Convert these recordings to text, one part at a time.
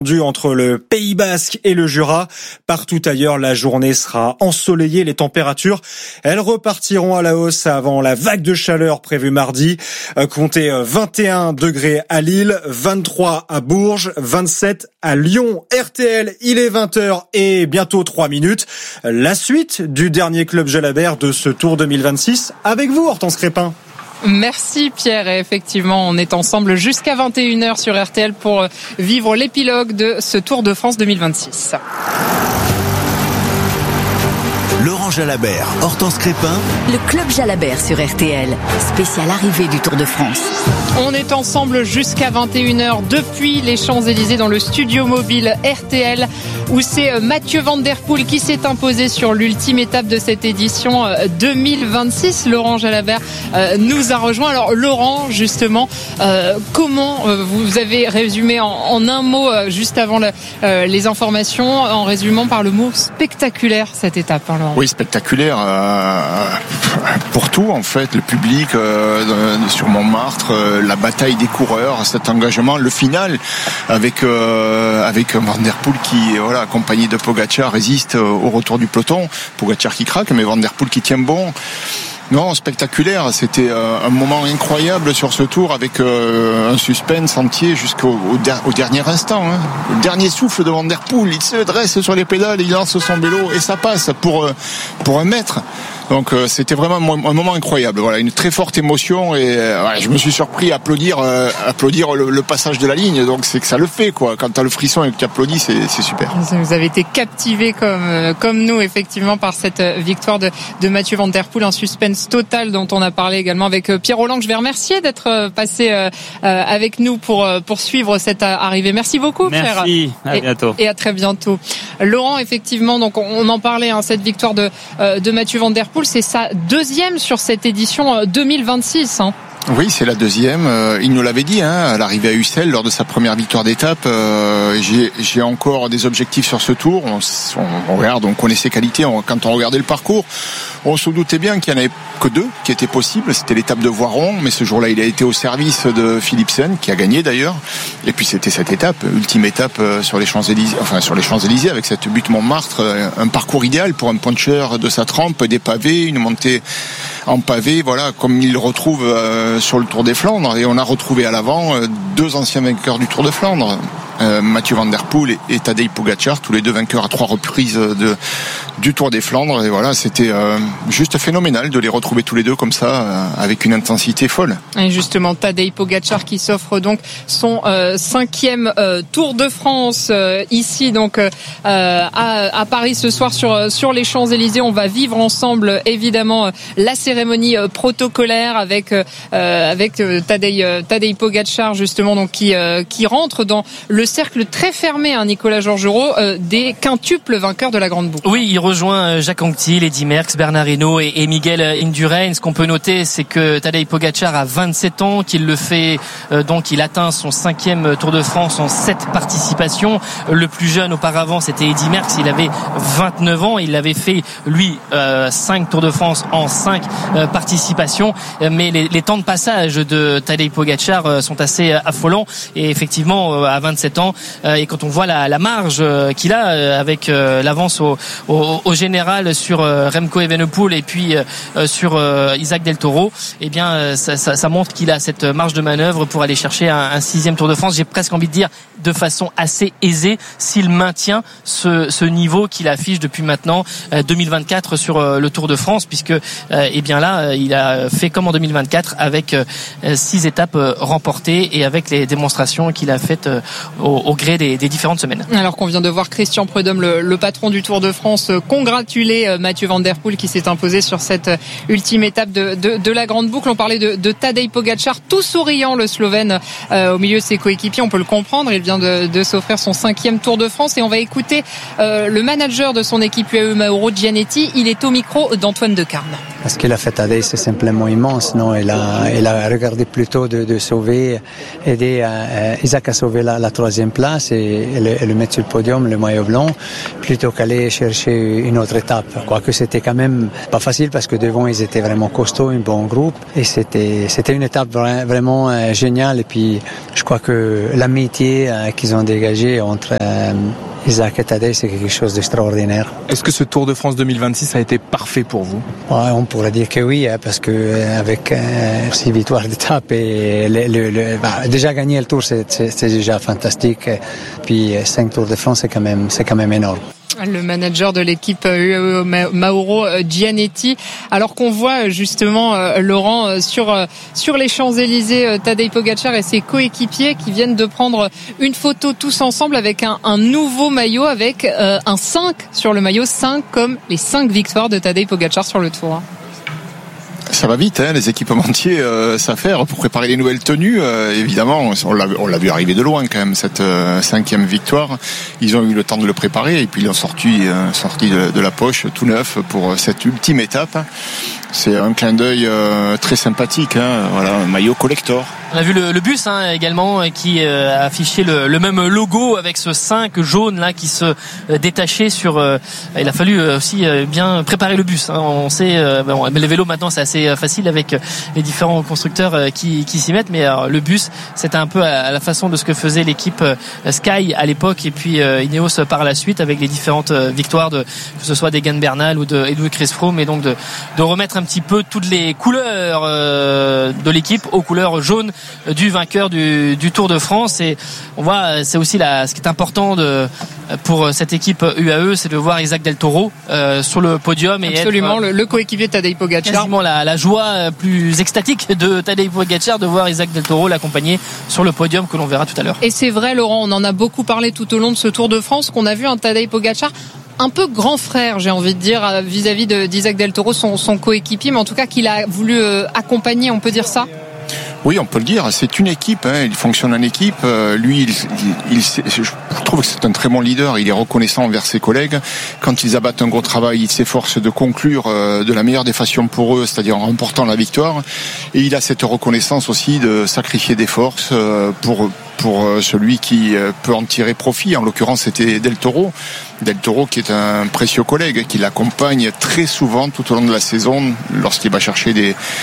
Entre le Pays Basque et le Jura. Partout ailleurs, la journée sera ensoleillée. Les températures, elles repartiront à la hausse avant la vague de chaleur prévue mardi. Comptez 21 degrés à Lille, 23 à Bourges, 27 à Lyon. RTL, il est 20h et bientôt 3 minutes. La suite du dernier Club Jalabert de ce Tour 2026 avec vous, Hortense Crépin. Merci Pierre, et effectivement on est ensemble jusqu'à 21h sur RTL pour vivre l'épilogue de ce Tour de France 2026. Laurent Jalabert, Hortense Crépin. Le Club Jalabert sur RTL, spécial arrivée du Tour de France. On est ensemble jusqu'à 21h depuis les Champs-Élysées dans le studio mobile RTL où c'est Mathieu Van Der Poel qui s'est imposé sur l'ultime étape de cette édition 2026. Laurent Jalabert nous a rejoint. Alors Laurent, justement, comment vous avez résumé en un mot juste avant les informations, en résumant par le mot spectaculaire cette étape, hein, Laurent? Oui, spectaculaire pour tout en fait, le public sur Montmartre, la bataille des coureurs, cet engagement, le final avec Van Der Poel qui accompagné de Pogačar résiste au retour du peloton. Pogačar qui craque, mais Van Der Poel qui tient bon. Non, spectaculaire, c'était un moment incroyable sur ce tour avec un suspense entier jusqu'au dernier instant. Le dernier souffle de Van Der Poel, il se dresse sur les pédales, il lance son vélo et ça passe pour un mètre. Donc c'était vraiment un moment incroyable. Voilà, une très forte émotion et je me suis surpris à applaudir le passage de la ligne. Donc c'est que ça le fait quoi. Quand t'as le frisson et que tu applaudis, c'est super. Vous avez été captivé comme nous effectivement par cette victoire de Mathieu Van Der Poel, un suspense total dont on a parlé également avec Pierre Rolland. Je vais remercier d'être passé avec nous pour suivre cette arrivée. Merci beaucoup Pierre. Merci. À bientôt. Et à très bientôt. Laurent, effectivement, donc on en parlait, cette victoire de Mathieu Van Der Poel. C'est sa deuxième sur cette édition 2026. Oui, c'est la deuxième. Il nous l'avait dit à l'arrivée à Ussel lors de sa première victoire d'étape. J'ai encore des objectifs sur ce tour. On regarde, on connaît ses qualités. Quand on regardait le parcours, on se doutait bien qu'il n'y en avait que deux qui étaient possibles. C'était l'étape de Voiron, mais ce jour-là, il a été au service de Philipsen, qui a gagné d'ailleurs. Et puis c'était cette étape, ultime étape sur les Champs-Élysées, avec cette butte Montmartre, un parcours idéal pour un puncher de sa trempe, des pavés, une montée en pavé, comme il le retrouve sur le Tour des Flandres. Et on a retrouvé à l'avant deux anciens vainqueurs du Tour de Flandre, Mathieu Van Der Poel et Tadej Pogačar, tous les deux vainqueurs à 3 reprises du Tour des Flandres. Et c'était juste phénoménal de les retrouver tous les deux comme ça, avec une intensité folle. Et justement, Tadej Pogačar qui s'offre donc son 5e Tour de France ici donc à Paris ce soir sur les Champs-Élysées. On va vivre ensemble évidemment la cérémonie protocolaire avec Tadej Pogačar justement donc qui rentre dans le cercle très fermé, Nicolas Georgerot, des quintuples vainqueurs de la Grande Boucle. Oui, il rejoint Jacques Anquetil, Eddy Merckx, Bernard Hinault et Miguel Indurain. Ce qu'on peut noter, c'est que Tadej Pogačar a 27 ans, qu'il le fait donc il atteint son 5e Tour de France en 7 participations. Le plus jeune auparavant, c'était Eddy Merckx, il avait 29 ans, il avait fait lui 5 Tours de France en 5 participations, mais les temps de passage de Tadej Pogačar sont assez affolants et effectivement à 27 ans et quand on voit la marge qu'il a avec l'avance au général sur Remco Evenepoel et puis sur Isaac Del Toro, eh bien ça montre qu'il a cette marge de manœuvre pour aller chercher un 6e Tour de France. J'ai presque envie de dire de façon assez aisée s'il maintient ce niveau qu'il affiche depuis maintenant 2024 sur le Tour de France, puisque eh bien là il a fait comme en 2024 avec 6 étapes remportées et avec les démonstrations qu'il a faites au gré des différentes semaines. Alors qu'on vient de voir Christian Prudhomme, le patron du Tour de France, congratuler Mathieu Van Der Poel qui s'est imposé sur cette ultime étape de la Grande Boucle. On parlait de Tadej Pogačar, tout souriant le Slovène au milieu de ses coéquipiers. On peut le comprendre, il vient de s'offrir son 5e Tour de France et on va écouter le manager de son équipe UAE, Mauro Gianetti. Il est au micro d'Antoine Decarne. Parce qu'il a fait Tadej, c'est simplement immense, non? Il a regardé plutôt de sauver, aider Isaac à sauver la 3e place et le mettre sur le podium, le maillot blanc, plutôt qu'aller chercher une autre étape. Quoique c'était quand même pas facile parce que devant ils étaient vraiment costauds, un bon groupe, et c'était une étape vraiment géniale. Et puis je crois que l'amitié qu'ils ont dégagée entre Isaac et Tadej, c'est quelque chose d'extraordinaire. Est-ce que ce Tour de France 2026 a été parfait pour vous? Ouais, on pourrait dire que oui, parce que avec 6 victoires d'étape et déjà gagner le Tour, c'est déjà fantastique. Puis 5 Tours de France, c'est quand même énorme. Le manager de l'équipe UAE, Mauro Gianetti. Alors qu'on voit justement Laurent sur les Champs-Élysées, Tadej Pogačar et ses coéquipiers qui viennent de prendre une photo tous ensemble avec un nouveau maillot avec un 5 sur le maillot, 5 comme les 5 victoires de Tadej Pogačar sur le Tour. Ça va vite, les équipementiers s'affairent pour préparer les nouvelles tenues. Évidemment, on l'a vu arriver de loin quand même, cette 5e victoire. Ils ont eu le temps de le préparer et puis ils l'ont sorti de la poche tout neuf pour cette ultime étape. C'est un clin d'œil très sympathique, voilà, un maillot collector. On a vu le bus également qui a affiché le même logo avec ce 5 jaune là qui se détachait sur. Il a fallu aussi bien préparer le bus. On sait, les vélos maintenant c'est assez facile avec les différents constructeurs qui s'y mettent, mais le bus c'était un peu à la façon de ce que faisait l'équipe Sky à l'époque et puis Ineos par la suite avec les différentes victoires que ce soit d'Egan Bernal ou de Chris Froome, et donc de remettre un petit peu toutes les couleurs de l'équipe aux couleurs jaunes du vainqueur du Tour de France. Et on voit, c'est aussi ce qui est important pour cette équipe UAE, c'est de voir Isaac Del Toro sur le podium. Et absolument, le coéquipier de Tadej Pogačar. Quasiment la joie plus extatique de Tadej Pogačar de voir Isaac Del Toro l'accompagner sur le podium que l'on verra tout à l'heure. Et c'est vrai, Laurent, on en a beaucoup parlé tout au long de ce Tour de France, qu'on a vu un Tadej Pogačar un peu grand frère, j'ai envie de dire, vis-à-vis d'Isaac Del Toro, son coéquipier, mais en tout cas qu'il a voulu accompagner, on peut dire ça? Oui, on peut le dire. C'est une équipe. Il fonctionne en équipe. Lui, je trouve que c'est un très bon leader. Il est reconnaissant envers ses collègues. Quand ils abattent un gros travail, il s'efforce de conclure de la meilleure des façons pour eux, c'est-à-dire en remportant la victoire. Et il a cette reconnaissance aussi de sacrifier des forces pour celui qui peut en tirer profit. En l'occurrence, c'était Del Toro. Del Toro qui est un précieux collègue, qui l'accompagne très souvent tout au long de la saison lorsqu'il va chercher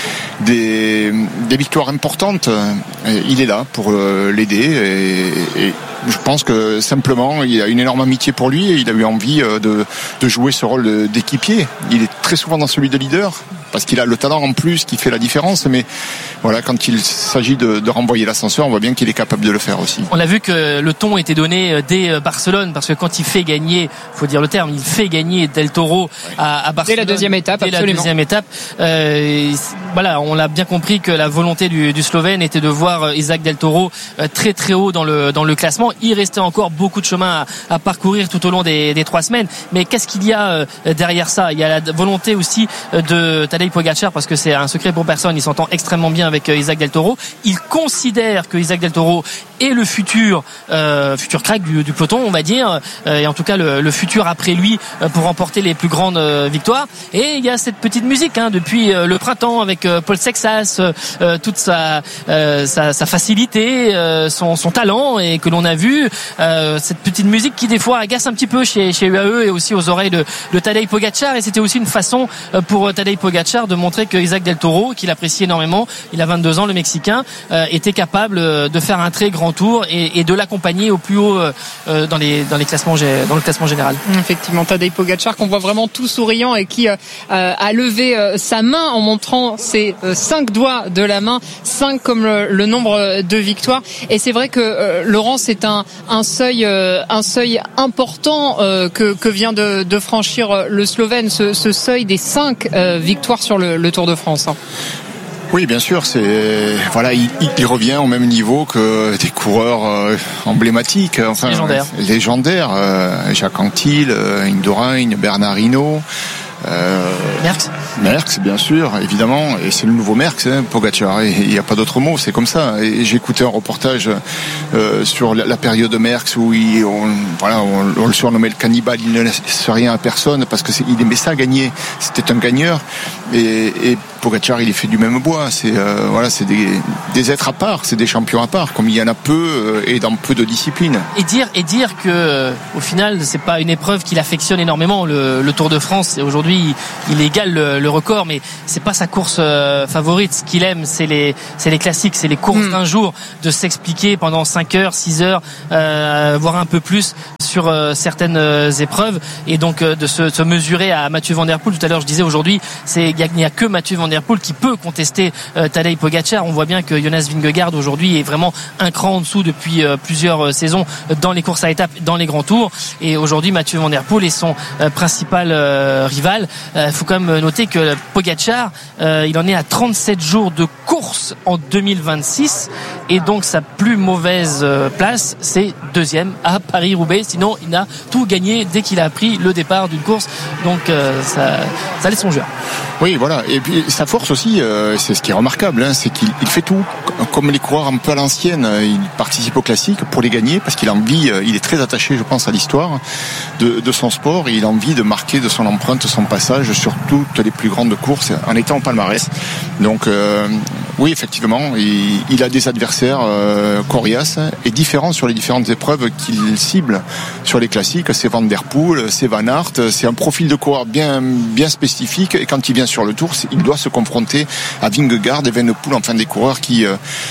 des victoires importantes. Il est là pour l'aider et je pense que simplement il a une énorme amitié pour lui et il a eu envie de jouer ce rôle d'équipier. Il est très souvent dans celui de leader parce qu'il a le talent en plus qui fait la différence, mais voilà, quand il s'agit de renvoyer l'ascenseur, on voit bien qu'il est capable de le faire aussi. On a vu que le ton était donné dès Barcelone, parce que quand il fait gagner, faut dire le terme, il fait gagner Del Toro à Barcelone. Dès la deuxième étape, absolument. La deuxième étape, voilà, on l'a bien compris que la volonté du Slovène était de voir Isaac Del Toro très très haut dans le classement. Il restait encore beaucoup de chemin à parcourir tout au long des 3 semaines. Mais qu'est-ce qu'il y a derrière ça? Il y a la volonté aussi de Tadej Pogačar, parce que c'est un secret pour personne, il s'entend extrêmement bien avec Isaac Del Toro. Il considère que Isaac Del Toro est le futur crack du peloton, on va dire, et en tout cas le futur après lui pour remporter les plus grandes victoires. Et il y a cette petite musique depuis le printemps avec Paul Sexas, toute sa facilité, son talent, et que l'on a vu cette petite musique qui des fois agace un petit peu chez UAE et aussi aux oreilles de Tadej Pogačar. Et c'était aussi une façon pour Tadej Pogačar de montrer que Isaac Del Toro, qu'il apprécie énormément, il a 22 ans, le Mexicain, était capable de faire un très grand tour et de l'accompagner au plus haut dans le classement général. Effectivement, Tadej Pogačar qu'on voit vraiment tout souriant et qui a levé sa main en montrant ses 5 doigts de la main, 5 comme le nombre de victoires. Et c'est vrai que Laurent, c'est un seuil important que vient de franchir le Slovène, ce seuil des 5 victoires sur le Tour de France. Oui, bien sûr, il revient au même niveau que des coureurs emblématiques, légendaires. Jacques Anquetil, Indurain, Bernard Hinault. Merckx, bien sûr, évidemment, et c'est le nouveau Merckx, Pogacar, et il n'y a pas d'autre mot, c'est comme ça. Et j'ai écouté un reportage sur la période de Merckx où on le surnommait le cannibale, il ne laisse rien à personne parce que il aimait ça gagner, c'était un gagneur, et Pogacar, il est fait du même bois. C'est des êtres à part, c'est des champions à part, comme il y en a peu et dans peu de disciplines. Et dire que au final, c'est pas une épreuve qu'il affectionne énormément, le Tour de France. Et aujourd'hui, il égale le record, mais c'est pas sa course favorite. Ce qu'il aime, c'est les classiques, c'est les courses d'un jour, de s'expliquer pendant 5 heures, 6 heures, voire un peu plus sur certaines épreuves, et donc de se mesurer à Mathieu Van Der Poel. Tout à l'heure, je disais aujourd'hui, il n'y a que Mathieu Van Der Poel qui peut contester Tadej Pogacar. On voit bien que Jonas Vingegaard aujourd'hui est vraiment un cran en dessous depuis plusieurs saisons dans les courses à étapes, dans les grands tours, et aujourd'hui Mathieu Van Der Poel est son principal rival. Il faut quand même noter que Pogacar, il en est à 37 jours de course en 2026, et donc sa plus mauvaise place, c'est deuxième à Paris-Roubaix. Sinon, il a tout gagné dès qu'il a pris le départ d'une course. Donc ça laisse songer. Oui, voilà. Et puis sa force aussi, c'est ce qui est remarquable, c'est qu'il fait tout. Comme les coureurs un peu à l'ancienne, il participe aux classiques pour les gagner parce qu'il a envie, il est très attaché, je pense, à l'histoire de son sport, et il a envie de marquer de son empreinte, son passage sur toutes les plus grandes courses en étant en palmarès. Donc oui, effectivement, il a des adversaires coriaces et différents sur les différentes épreuves qu'il cible. Sur les classiques, c'est Van Der Poel, c'est Van Aert, c'est un profil de coureur bien spécifique, et quand il vient sur le Tour, il doit se confronter à Vingegaard et Evenepoel, enfin des coureurs qui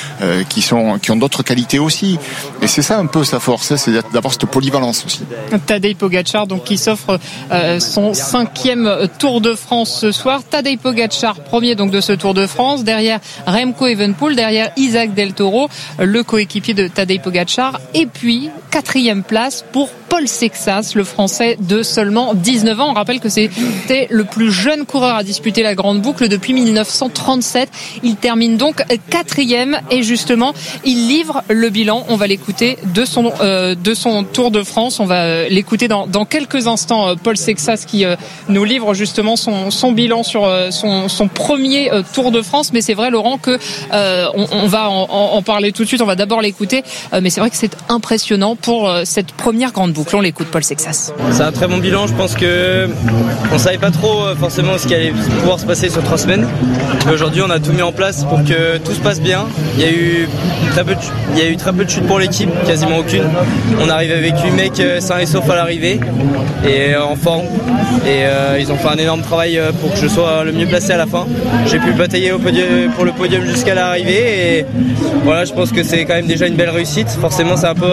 ont d'autres qualités aussi. Et c'est ça un peu sa force, c'est d'avoir cette polyvalence aussi. Tadej Pogacar, donc, qui s'offre son 5e Tour de France ce soir. Tadej Pogacar, premier donc de ce Tour de France, derrière Remco Evenepoel, derrière Isaac Del Toro, le coéquipier de Tadej Pogacar, et puis 4e place pour Paul Sexas, le Français de seulement 19 ans. On rappelle que c'était le plus jeune coureur à disputer la Grande Boucle depuis 1937. Il termine donc 4e, et justement, il livre le bilan. On va l'écouter de son Tour de France. On va l'écouter dans quelques instants, Paul Sexas, qui nous livre justement son bilan sur son premier Tour de France. Mais c'est vrai, Laurent, que on va en parler tout de suite. On va d'abord l'écouter, mais c'est vrai que c'est impressionnant pour cette première Grande Boucle. On l'écoute, Paul Sexas. C'est un très bon bilan. Je pense que on savait pas trop forcément ce qui allait pouvoir se passer sur 3 semaines. Mais aujourd'hui, on a tout mis en place pour que tout se passe bien. Il y a eu très peu de chutes pour l'équipe, quasiment aucune. On arrive avec 8 mecs sains et saufs à l'arrivée et en forme. Et ils ont fait un énorme travail pour que je sois le mieux placé à la fin. J'ai pu batailler pour le podium jusqu'à l'arrivée, et voilà, je pense que c'est quand même déjà une belle réussite. Forcément, c'est un peu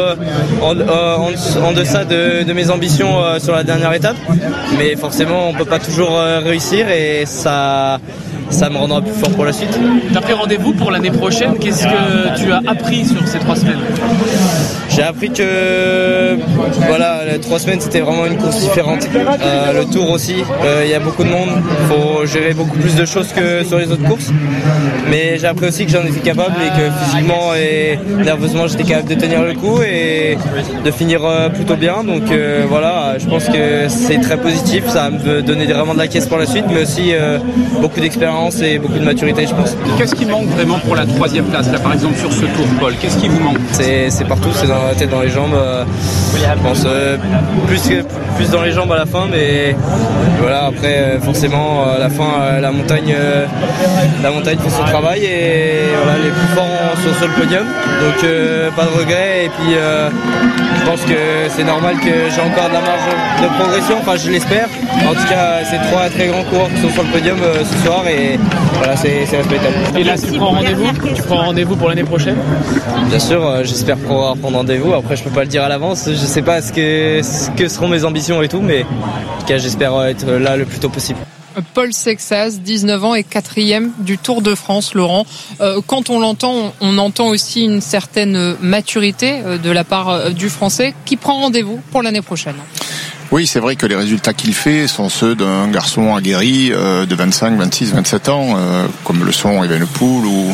en deçà de mes ambitions sur la dernière étape, mais forcément on peut pas toujours réussir, et ça me rendra plus fort pour la suite. Tu as pris rendez-vous pour l'année prochaine. Qu'est-ce que tu as appris sur ces 3 semaines ? J'ai appris que les 3 semaines c'était vraiment une course différente. Le Tour aussi, il y a beaucoup de monde, il faut gérer beaucoup plus de choses que sur les autres courses, mais j'ai appris aussi que j'en étais capable, et que physiquement et nerveusement j'étais capable de tenir le coup et de finir plutôt bien. Donc je pense que c'est très positif, ça va me donner vraiment de la caisse pour la suite, mais aussi beaucoup d'expérience et beaucoup de maturité, je pense. Qu'est-ce qui manque vraiment pour la 3e place, là par exemple sur ce Tour, Paul ? Qu'est-ce qui vous manque ? C'est partout, c'est dans la tête, dans les jambes. Je pense plus dans les jambes à la fin, mais voilà, après forcément à la fin la montagne fait son travail, et voilà, les plus forts sont sur le podium, donc pas de regrets. Et puis je pense que c'est normal que j'ai encore de la marge de progression, enfin je l'espère. En tout cas, c'est 3 très grands coureurs qui sont sur le podium ce soir, et voilà, c'est respectable. Et là, tu prends rendez-vous pour l'année prochaine ? Bien sûr, j'espère pouvoir prendre rendez-vous. Après, je peux pas le dire à l'avance, je sais pas ce que seront mes ambitions et tout, mais en tout cas, j'espère être là le plus tôt possible. Paul Sexas, 19 ans et 4e du Tour de France, Laurent. Quand on l'entend, on entend aussi une certaine maturité de la part du Français, qui prend rendez-vous pour l'année prochaine. Oui, c'est vrai que les résultats qu'il fait sont ceux d'un garçon aguerri de 25, 26, 27 ans, comme le sont Evenepoel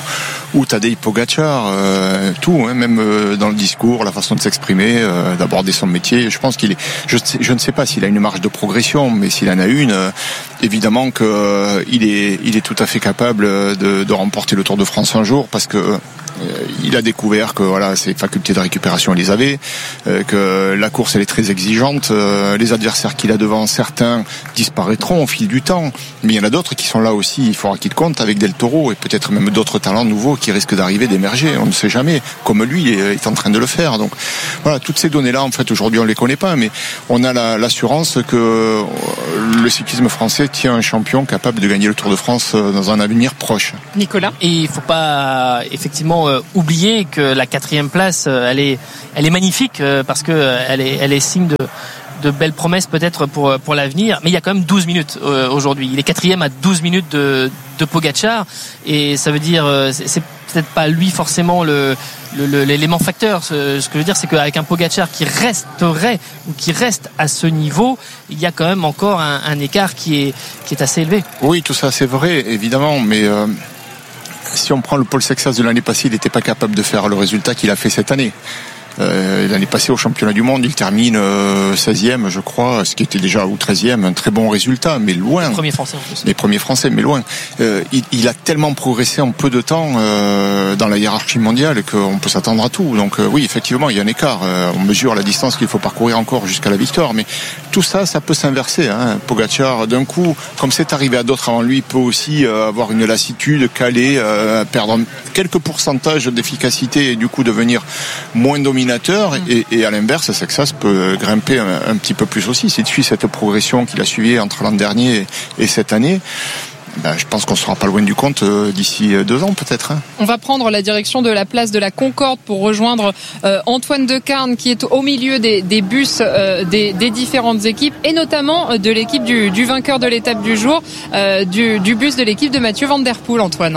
ou Tadej Pogačar, tout, hein, même dans le discours, la façon de s'exprimer, d'aborder son métier. Je pense qu'il est, je ne sais pas s'il a une marge de progression, mais s'il en a une, évidemment que il est tout à fait capable de remporter le Tour de France un jour, parce que il a découvert que voilà, ses facultés de récupération, il les avait, que la course elle est très exigeante, les adversaires qu'il a devant, certains disparaîtront au fil du temps, mais il y en a d'autres qui sont là aussi, il faudra qu'il compte avec Del Toro et peut-être même d'autres talents nouveaux qui risquent d'arriver, d'émerger, on ne sait jamais, comme lui est en train de le faire. Donc voilà, toutes ces données-là, en fait, aujourd'hui on les connaît pas, mais on a l'assurance que le cyclisme français tient un champion capable de gagner le Tour de France dans un avenir proche. Nicolas ? Et il faut pas effectivement oublier que la 4e place, elle est magnifique parce que elle est signe de belles promesses peut-être pour l'avenir, mais il y a quand même 12 minutes aujourd'hui. Il est 4e à 12 minutes de Pogačar, et ça veut dire c'est peut-être pas lui forcément l'élément facteur. Ce que je veux dire, c'est qu'avec un Pogačar qui resterait ou qui reste à ce niveau, il y a quand même encore un écart qui est assez élevé. Oui, tout ça c'est vrai, évidemment, mais si on prend le Paul Sexas de l'année passée, il n'était pas capable de faire le résultat qu'il a fait cette année. L'année passée au championnat du monde, il termine 16e, je crois, ce qui était déjà, ou 13e, un très bon résultat, mais loin. Les premiers Français en plus. Les premiers Français, mais loin. Il a tellement progressé en peu de temps dans la hiérarchie mondiale qu'on peut s'attendre à tout. Donc oui, effectivement, il y a un écart. On mesure la distance qu'il faut parcourir encore jusqu'à la victoire, mais tout ça, ça peut s'inverser. Pogačar, d'un coup, comme c'est arrivé à d'autres avant lui, peut aussi avoir une lassitude, caler, perdre quelques pourcentages d'efficacité et du coup devenir moins dominateur. Et à l'inverse, Sexas peut grimper un petit peu plus aussi. S'il suit cette progression qu'il a suivie entre l'an dernier et cette année, je pense qu'on ne sera pas loin du compte d'ici 2 ans peut-être. On va prendre la direction de la place de la Concorde pour rejoindre Antoine Decarne qui est au milieu des bus des différentes équipes, et notamment de l'équipe du vainqueur de l'étape du jour, du bus de l'équipe de Mathieu Van Der Poel, Antoine.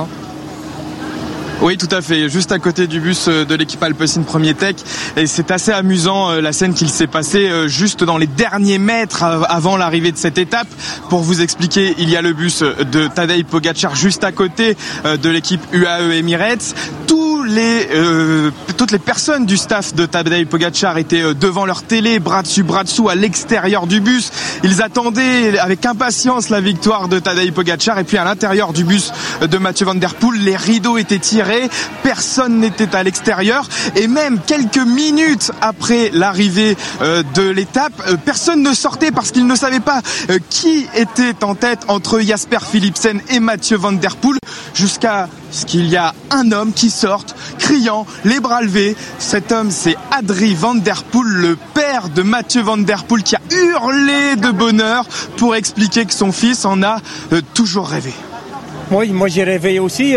Oui, tout à fait, juste à côté du bus de l'équipe Alpecin Premier Tech, et c'est assez amusant la scène qu'il s'est passée juste dans les derniers mètres avant l'arrivée de cette étape. Pour vous expliquer, il y a le bus de Tadej Pogačar juste à côté de l'équipe UAE Emirates. Toutes les personnes du staff de Tadej Pogačar étaient devant leur télé, bras dessous à l'extérieur du bus. Ils attendaient avec impatience la victoire de Tadej Pogačar, et puis à l'intérieur du bus de Mathieu Van Der Poel, les rideaux étaient tirés, personne n'était à l'extérieur, et même quelques minutes après l'arrivée de l'étape, personne ne sortait parce qu'ils ne savaient pas qui était en tête entre Jasper Philipsen et Mathieu Van Der Poel, jusqu'à ce qu'il y a un homme qui sorte, criant, les bras levés. Cet homme, c'est Adrie Van Der Poel, le père de Mathieu Van Der Poel, qui a hurlé de bonheur pour expliquer que son fils en a toujours rêvé. Oui, moi j'ai rêvé aussi.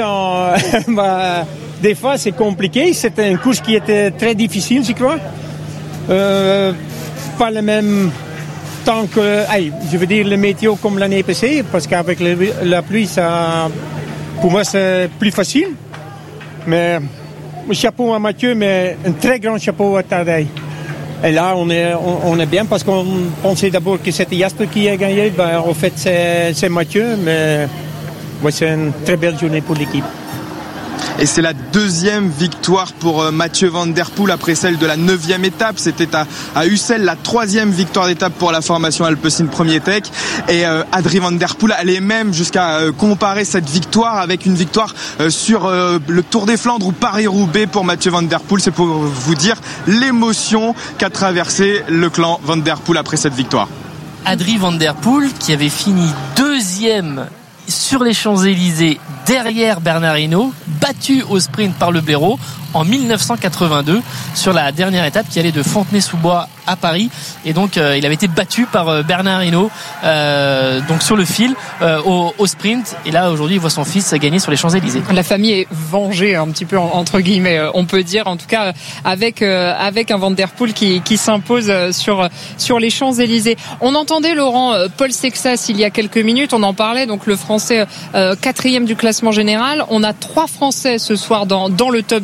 Des fois c'est compliqué, c'était une course qui était très difficile, je crois. Pas le même temps que, je veux dire, le météo comme l'année passée, parce qu'avec la pluie, ça, pour moi c'est plus facile. Mais chapeau à Mathieu, mais un très grand chapeau à Tadej. Et là, on est bien parce qu'on pensait d'abord que c'était Jasper qui a gagné. En fait, c'est Mathieu, mais ouais, c'est une très belle journée pour l'équipe. Et c'est la 2e victoire pour Mathieu Van Der Poel après celle de la 9e étape. C'était à Ussel, la 3e victoire d'étape pour la formation Alpecin Premier Tech. Et Adrie Van Der Poel allait même jusqu'à comparer cette victoire avec une victoire sur le Tour des Flandres ou Paris-Roubaix pour Mathieu Van Der Poel. C'est pour vous dire l'émotion qu'a traversé le clan Van Der Poel après cette victoire. Adrie Van Der Poel qui avait fini 2e sur les Champs-Élysées derrière Bernard Hinault, battu au sprint par le blaireau en 1982 sur la dernière étape qui allait de Fontenay-sous-Bois à Paris, et donc il avait été battu par Bernard Hinault donc sur le fil au sprint, et là aujourd'hui il voit son fils gagner sur les Champs-Élysées. La famille est vengée un petit peu entre guillemets, on peut dire, en tout cas avec un Van Der Poel qui s'impose sur les Champs-Élysées. On entendait Laurent Paul Sexas il y a quelques minutes, on en parlait, donc le Français 4e du classement général. On a 3 Français ce soir dans le top 10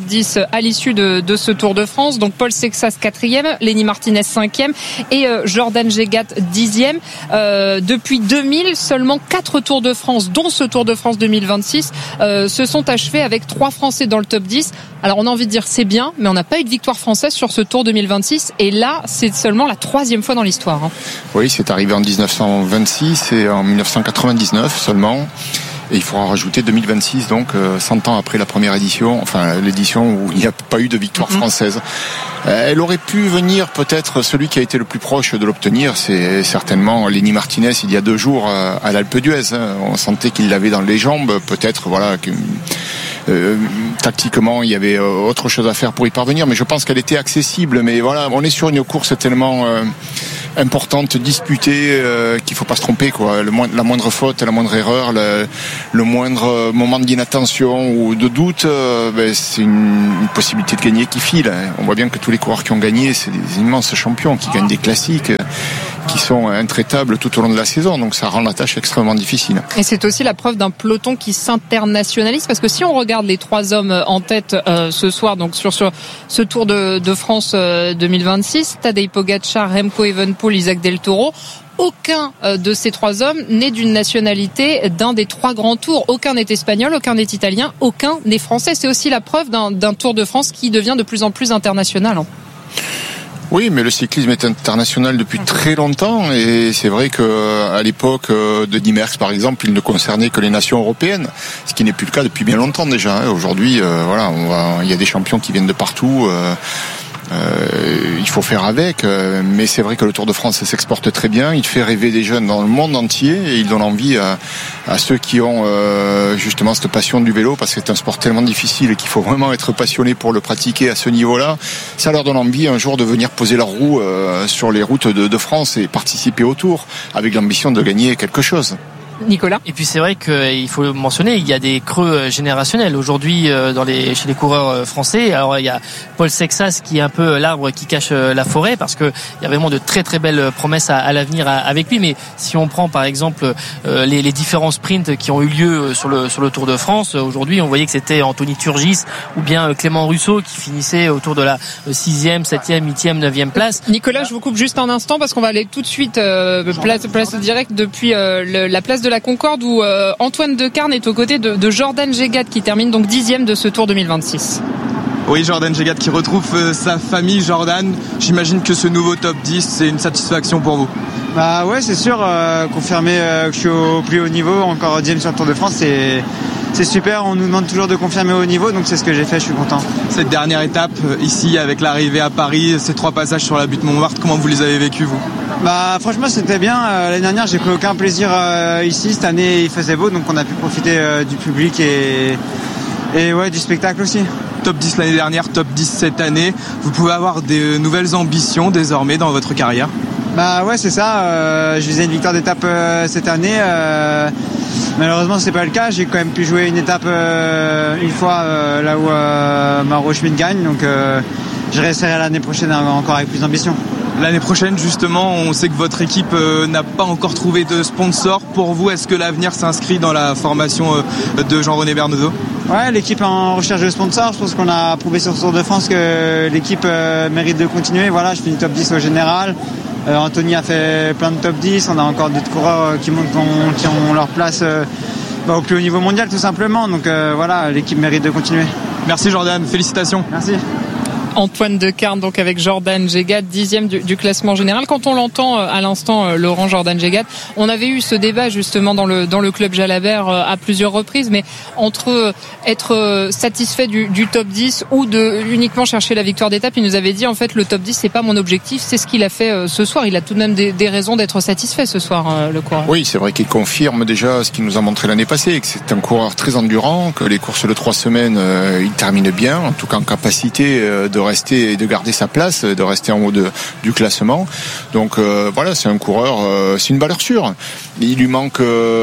à l'issue de ce Tour de France. Donc Paul Sexas 4e, Lenny Martinez 5e et Jordan Jegat 10e. Depuis 2000, seulement 4 Tours de France, dont ce Tour de France 2026, se sont achevés avec 3 Français dans le top 10. Alors on a envie de dire c'est bien, mais on n'a pas eu de victoire française sur ce Tour 2026. Et là, c'est seulement la 3e fois dans l'histoire. Oui, c'est arrivé en 1926 et en 1999 seulement. Et il faudra rajouter 2026, donc 100 ans après la première édition, enfin l'édition où il n'y a pas eu de victoire française. Elle aurait pu venir, peut-être, celui qui a été le plus proche de l'obtenir, c'est certainement Lenny Martinez il y a 2 jours à l'Alpe d'Huez. On sentait qu'il l'avait dans les jambes, peut-être, voilà. Tactiquement, il y avait autre chose à faire pour y parvenir, mais je pense qu'elle était accessible. Mais voilà, on est sur une course tellement importante, disputée, qu'il faut pas se tromper, quoi. La moindre faute, la moindre erreur, le moindre moment d'inattention ou de doute, c'est une possibilité de gagner qui file. On voit bien que tous les coureurs qui ont gagné, c'est des immenses champions qui gagnent des classiques, qui sont intraitables tout au long de la saison. Donc ça rend la tâche extrêmement difficile. Et c'est aussi la preuve d'un peloton qui s'internationalise, parce que si on regarde les 3 hommes en tête ce soir, donc sur ce Tour de France 2026, Tadej Pogačar, Remco Evenepoel, Isaac Del Toro, aucun de ces 3 hommes n'est d'une nationalité d'un des 3 grands tours. Aucun n'est espagnol, aucun n'est italien, aucun n'est français. C'est aussi la preuve d'un Tour de France qui devient de plus en plus international. Oui, mais le cyclisme est international depuis très longtemps et c'est vrai qu'à l'époque de Dimerckx, par exemple, il ne concernait que les nations européennes, ce qui n'est plus le cas depuis bien longtemps déjà. Aujourd'hui, il y a des champions qui viennent de partout. Il faut faire avec, mais c'est vrai que le Tour de France s'exporte très bien, il fait rêver des jeunes dans le monde entier et il donne envie à ceux qui ont justement cette passion du vélo, parce que c'est un sport tellement difficile et qu'il faut vraiment être passionné pour le pratiquer à ce niveau-là. Ça leur donne envie un jour de venir poser leur roue sur les routes de France et participer au Tour avec l'ambition de gagner quelque chose. Nicolas. Et puis c'est vrai qu'il faut le mentionner, il y a des creux générationnels aujourd'hui chez les coureurs français. Alors il y a Paul Sexas qui est un peu l'arbre qui cache la forêt, parce que il y a vraiment de très très belles promesses à l'avenir avec lui. Mais si on prend par exemple les différents sprints qui ont eu lieu sur le Tour de France, aujourd'hui on voyait que c'était Anthony Turgis ou bien Clément Russo qui finissait autour de la 6e, 7e, 8e, 9e place. Nicolas, je vous coupe juste un instant parce qu'on va aller tout de suite place directe depuis la place de la Concorde où Antoine Decarne est aux côtés de Jordan Jegat qui termine donc 10e de ce Tour 2026. Oui, Jordan Jegat qui retrouve sa famille. Jordan, j'imagine que ce nouveau top 10, c'est une satisfaction pour vous. Bah ouais, c'est sûr, confirmer que je suis au plus haut niveau, encore 10e sur le Tour de France, c'est super, on nous demande toujours de confirmer au haut niveau, donc c'est ce que j'ai fait, je suis content. Cette dernière étape ici avec l'arrivée à Paris, ces 3 passages sur la butte Montmartre, comment vous les avez vécus vous ? Bah franchement c'était bien, l'année dernière j'ai pris aucun plaisir ici, cette année il faisait beau, donc on a pu profiter du public et ouais, du spectacle aussi. Top 10 l'année dernière, top 10 cette année, vous pouvez avoir des nouvelles ambitions désormais dans votre carrière ? Bah ouais, c'est ça, je visais une victoire d'étape cette année, malheureusement c'est pas le cas, j'ai quand même pu jouer une étape une fois là où Mauro Schmid gagne, donc je réessayerai l'année prochaine encore avec plus d'ambition. L'année prochaine, justement, on sait que votre équipe n'a pas encore trouvé de sponsor. Pour vous, est-ce que l'avenir s'inscrit dans la formation de Jean-René Bernodeau ? Ouais, l'équipe est en recherche de sponsors. Je pense qu'on a prouvé sur ce Tour de France que l'équipe mérite de continuer. Voilà, je finis top 10 au général. Anthony a fait plein de top 10. On a encore d'autres coureurs qui ont leur place au plus haut niveau mondial, tout simplement. Donc voilà, l'équipe mérite de continuer. Merci Jordan, félicitations. Merci. Antoine Decarne donc avec Jordan Jegat 10e du classement général. Quand on l'entend à l'instant Laurent Jordan Jegat, on avait eu ce débat justement dans le club Jalabert à plusieurs reprises, mais entre être satisfait du top 10 ou de uniquement chercher la victoire d'étape, il nous avait dit en fait le top 10 c'est pas mon objectif, c'est ce qu'il a fait ce soir. Il a tout de même des raisons d'être satisfait ce soir, le coureur. Oui, c'est vrai qu'il confirme déjà ce qu'il nous a montré l'année passée, que c'est un coureur très endurant, que les courses de 3 semaines il termine bien, en tout cas en capacité de rester et de garder sa place, de rester en haut du classement. Donc voilà, c'est un coureur, c'est une valeur sûre. Il lui manque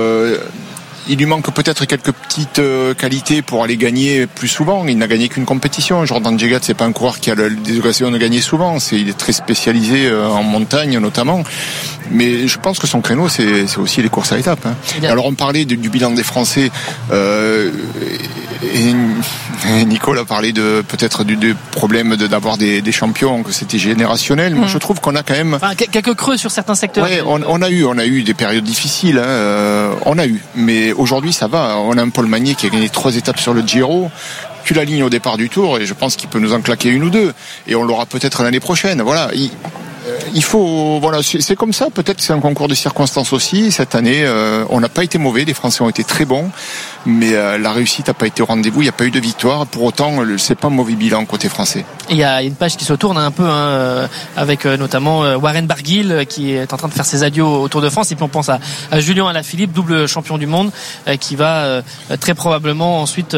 peut-être quelques petites qualités pour aller gagner plus souvent. Il n'a gagné qu'une compétition. Jordan Jegat, c'est pas un coureur qui a des occasions de gagner souvent. Il est très spécialisé en montagne notamment. Mais je pense que son créneau, c'est aussi les courses à étapes. Alors on parlait du bilan des Français. Et Nicole a parlé peut-être du problème d'avoir des champions, que c'était générationnel. Moi, je trouve qu'on a quand même quelques creux sur certains secteurs. Ouais, on a eu des périodes difficiles. On a eu, mais aujourd'hui ça va. On a un Paul Magnier qui a gagné 3 étapes sur le Giro. Tu la ligne au départ du Tour et je pense qu'il peut nous en claquer 1 ou 2. Et on l'aura peut-être l'année prochaine. Voilà. Il faut, voilà, c'est comme ça. Peut-être que c'est un concours de circonstances aussi. Cette année, on n'a pas été mauvais. Les Français ont été très bons, mais la réussite n'a pas été au rendez-vous. Il n'y a pas eu de victoire. Pour autant, c'est pas un mauvais bilan côté français. Il y a une page qui se tourne un peu avec notamment Warren Barguil qui est en train de faire ses adieux au Tour de France. Et puis on pense à Julien Alaphilippe, double champion du monde, qui va très probablement ensuite,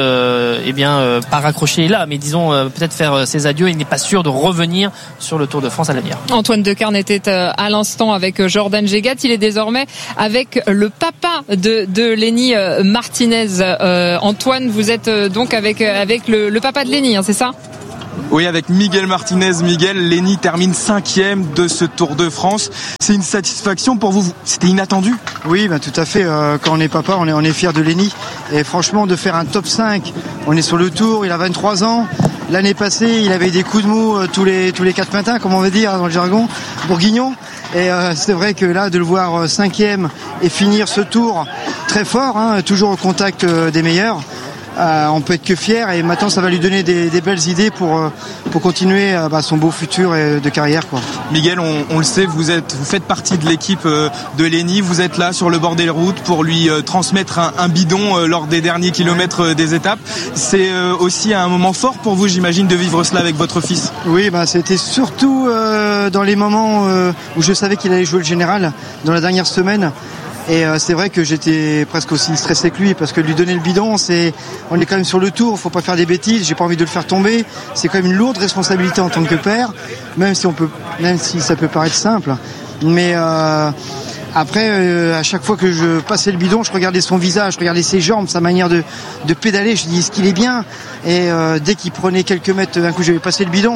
pas raccrocher là, mais disons peut-être faire ses adieux. Il n'est pas sûr de revenir sur le Tour de France à l'avenir. Antoine Decarne était à l'instant avec Jordan Gégat. Il est désormais avec le papa de Lenny Martinez. Antoine, vous êtes donc avec le papa de Lenny, c'est ça ? Oui, avec Miguel Martinez. Miguel, Lenny termine 5e de ce Tour de France. C'est une satisfaction pour vous. C'était inattendu? Oui, tout à fait. Quand on est papa, on est fier de Lenny. Et franchement, de faire un top 5, on est sur le Tour, il a 23 ans. L'année passée, il avait des coups de mou tous les 4 matins, comme on veut dire dans le jargon, bourguignon. Et c'est vrai que là, de le voir 5e et finir ce Tour très fort, toujours au contact des meilleurs, on peut être que fier. Et maintenant, ça va lui donner des belles idées pour continuer son beau futur de carrière, quoi. Miguel, on le sait, vous faites partie de l'équipe de Lenny. Vous êtes là sur le bord des routes pour lui transmettre un bidon lors des derniers kilomètres des étapes. C'est aussi un moment fort pour vous, j'imagine, de vivre cela avec votre fils. Oui, c'était surtout dans les moments où je savais qu'il allait jouer le général dans la dernière semaine. Et c'est vrai que j'étais presque aussi stressé que lui, parce que lui donner le bidon, on est quand même sur le Tour, faut pas faire des bêtises, j'ai pas envie de le faire tomber. C'est quand même une lourde responsabilité en tant que père, même si ça peut paraître simple. Mais après, à chaque fois que je passais le bidon, je regardais son visage, je regardais ses jambes, sa manière de pédaler. Je dis, est-ce qu'il est bien? Et dès qu'il prenait quelques mètres, d'un coup, j'avais passé le bidon.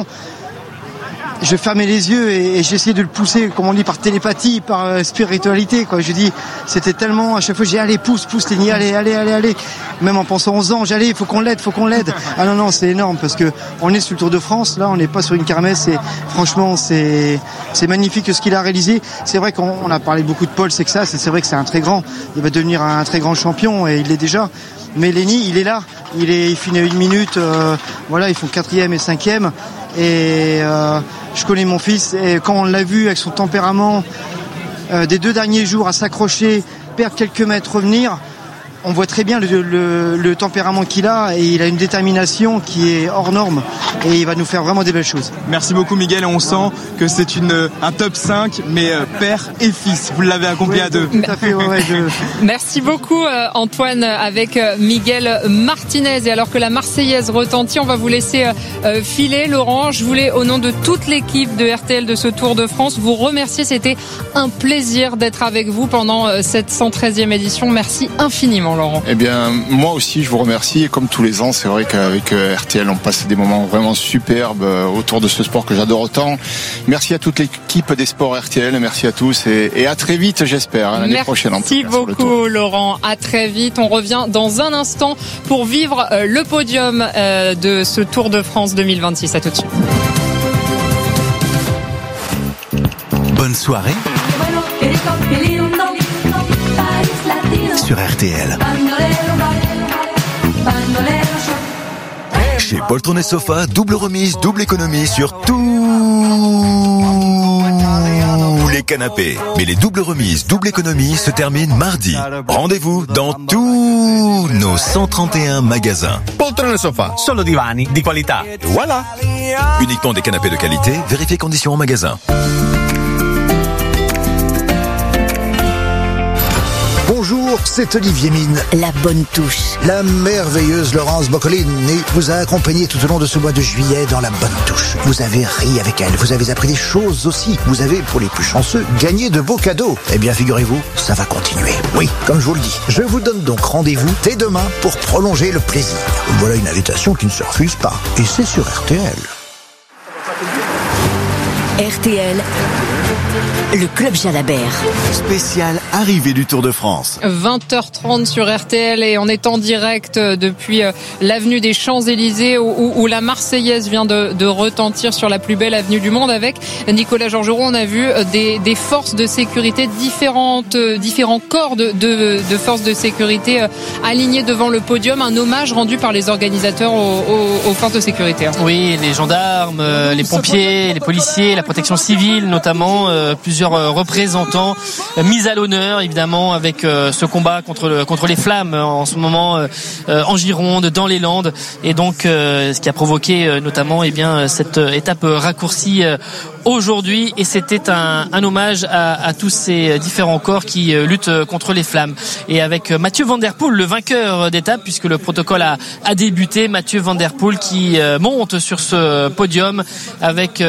Je fermais les yeux et j'essayais de le pousser, comme on dit, par télépathie, par spiritualité, quoi. Je dis, c'était tellement, à chaque fois, j'ai dit, allez, pousse, Lenny, allez. Même en pensant aux anges, allez, faut qu'on l'aide. Ah non, c'est énorme, parce que on est sur le Tour de France, là, on n'est pas sur une kermesse, et franchement, c'est magnifique ce qu'il a réalisé. C'est vrai qu'on a parlé beaucoup de Paul, c'est vrai que c'est un très grand, il va devenir un très grand champion, et il l'est déjà. Mais Lenny, il est là, il finit à 1 minute, ils font 4e et 5e, et je connais mon fils, et quand on l'a vu avec son tempérament des 2 derniers jours à s'accrocher, perdre quelques mètres, revenir, on voit très bien le tempérament qu'il a, et il a une détermination qui est hors norme, et il va nous faire vraiment des belles choses. Merci beaucoup Miguel, on sent que c'est un top 5, mais père et fils, vous l'avez accompli à 2. Tout à fait, Merci beaucoup Antoine avec Miguel Martinez. Et alors que la Marseillaise retentit, on va vous laisser filer. Laurent, je voulais, au nom de toute l'équipe de RTL de ce Tour de France, vous remercier. C'était un plaisir d'être avec vous pendant cette 113e édition. Merci infiniment Laurent. Eh bien, moi aussi je vous remercie, et comme tous les ans, c'est vrai qu'avec RTL on passe des moments vraiment superbes autour de ce sport que j'adore autant. Merci à toute l'équipe des sports RTL, merci à tous, et à très vite, j'espère, l'année prochaine. Merci beaucoup Laurent, à très vite. On revient dans un instant pour vivre le podium de ce Tour de France 2026. À tout de suite. Bonne soirée sur RTL. Chez Poltron et Sofa, double remise, double économie sur tous les canapés. Mais les doubles remises, double économie se terminent mardi. Rendez-vous dans tous nos 131 magasins. Poltron et Sofa, solo divani di qualità. Voilà. Uniquement des canapés de qualité, vérifiez conditions en magasin. Bonjour, c'est Olivier Mine. La bonne touche. La merveilleuse Laurence Boccolini vous a accompagné tout au long de ce mois de juillet dans La bonne touche. Vous avez ri avec elle, vous avez appris des choses aussi. Vous avez, pour les plus chanceux, gagné de beaux cadeaux. Eh bien, figurez-vous, ça va continuer. Oui, comme je vous le dis, je vous donne donc rendez-vous dès demain pour prolonger le plaisir. Voilà une invitation qui ne se refuse pas. Et c'est sur RTL. RTL. le Club Jalabert. Spécial arrivée du Tour de France. 20h30 sur RTL et on est en direct depuis l'avenue des Champs-Élysées où la Marseillaise vient de retentir sur la plus belle avenue du monde avec Nicolas Georgerot. On a vu des forces de sécurité, différents corps de forces de sécurité alignés devant le podium. Un hommage rendu par les organisateurs aux forces de sécurité. Oui, les gendarmes, les pompiers, les policiers, la protection civile notamment, plusieurs représentants mis à l'honneur évidemment avec ce combat contre les flammes en ce moment en Gironde, dans les Landes, et donc ce qui a provoqué notamment cette étape raccourcie aujourd'hui, et c'était un hommage à tous ces différents corps qui luttent contre les flammes. Et avec Mathieu Van Der Poel, le vainqueur d'étape, puisque le protocole a débuté, Mathieu Van Der Poel qui monte sur ce podium avec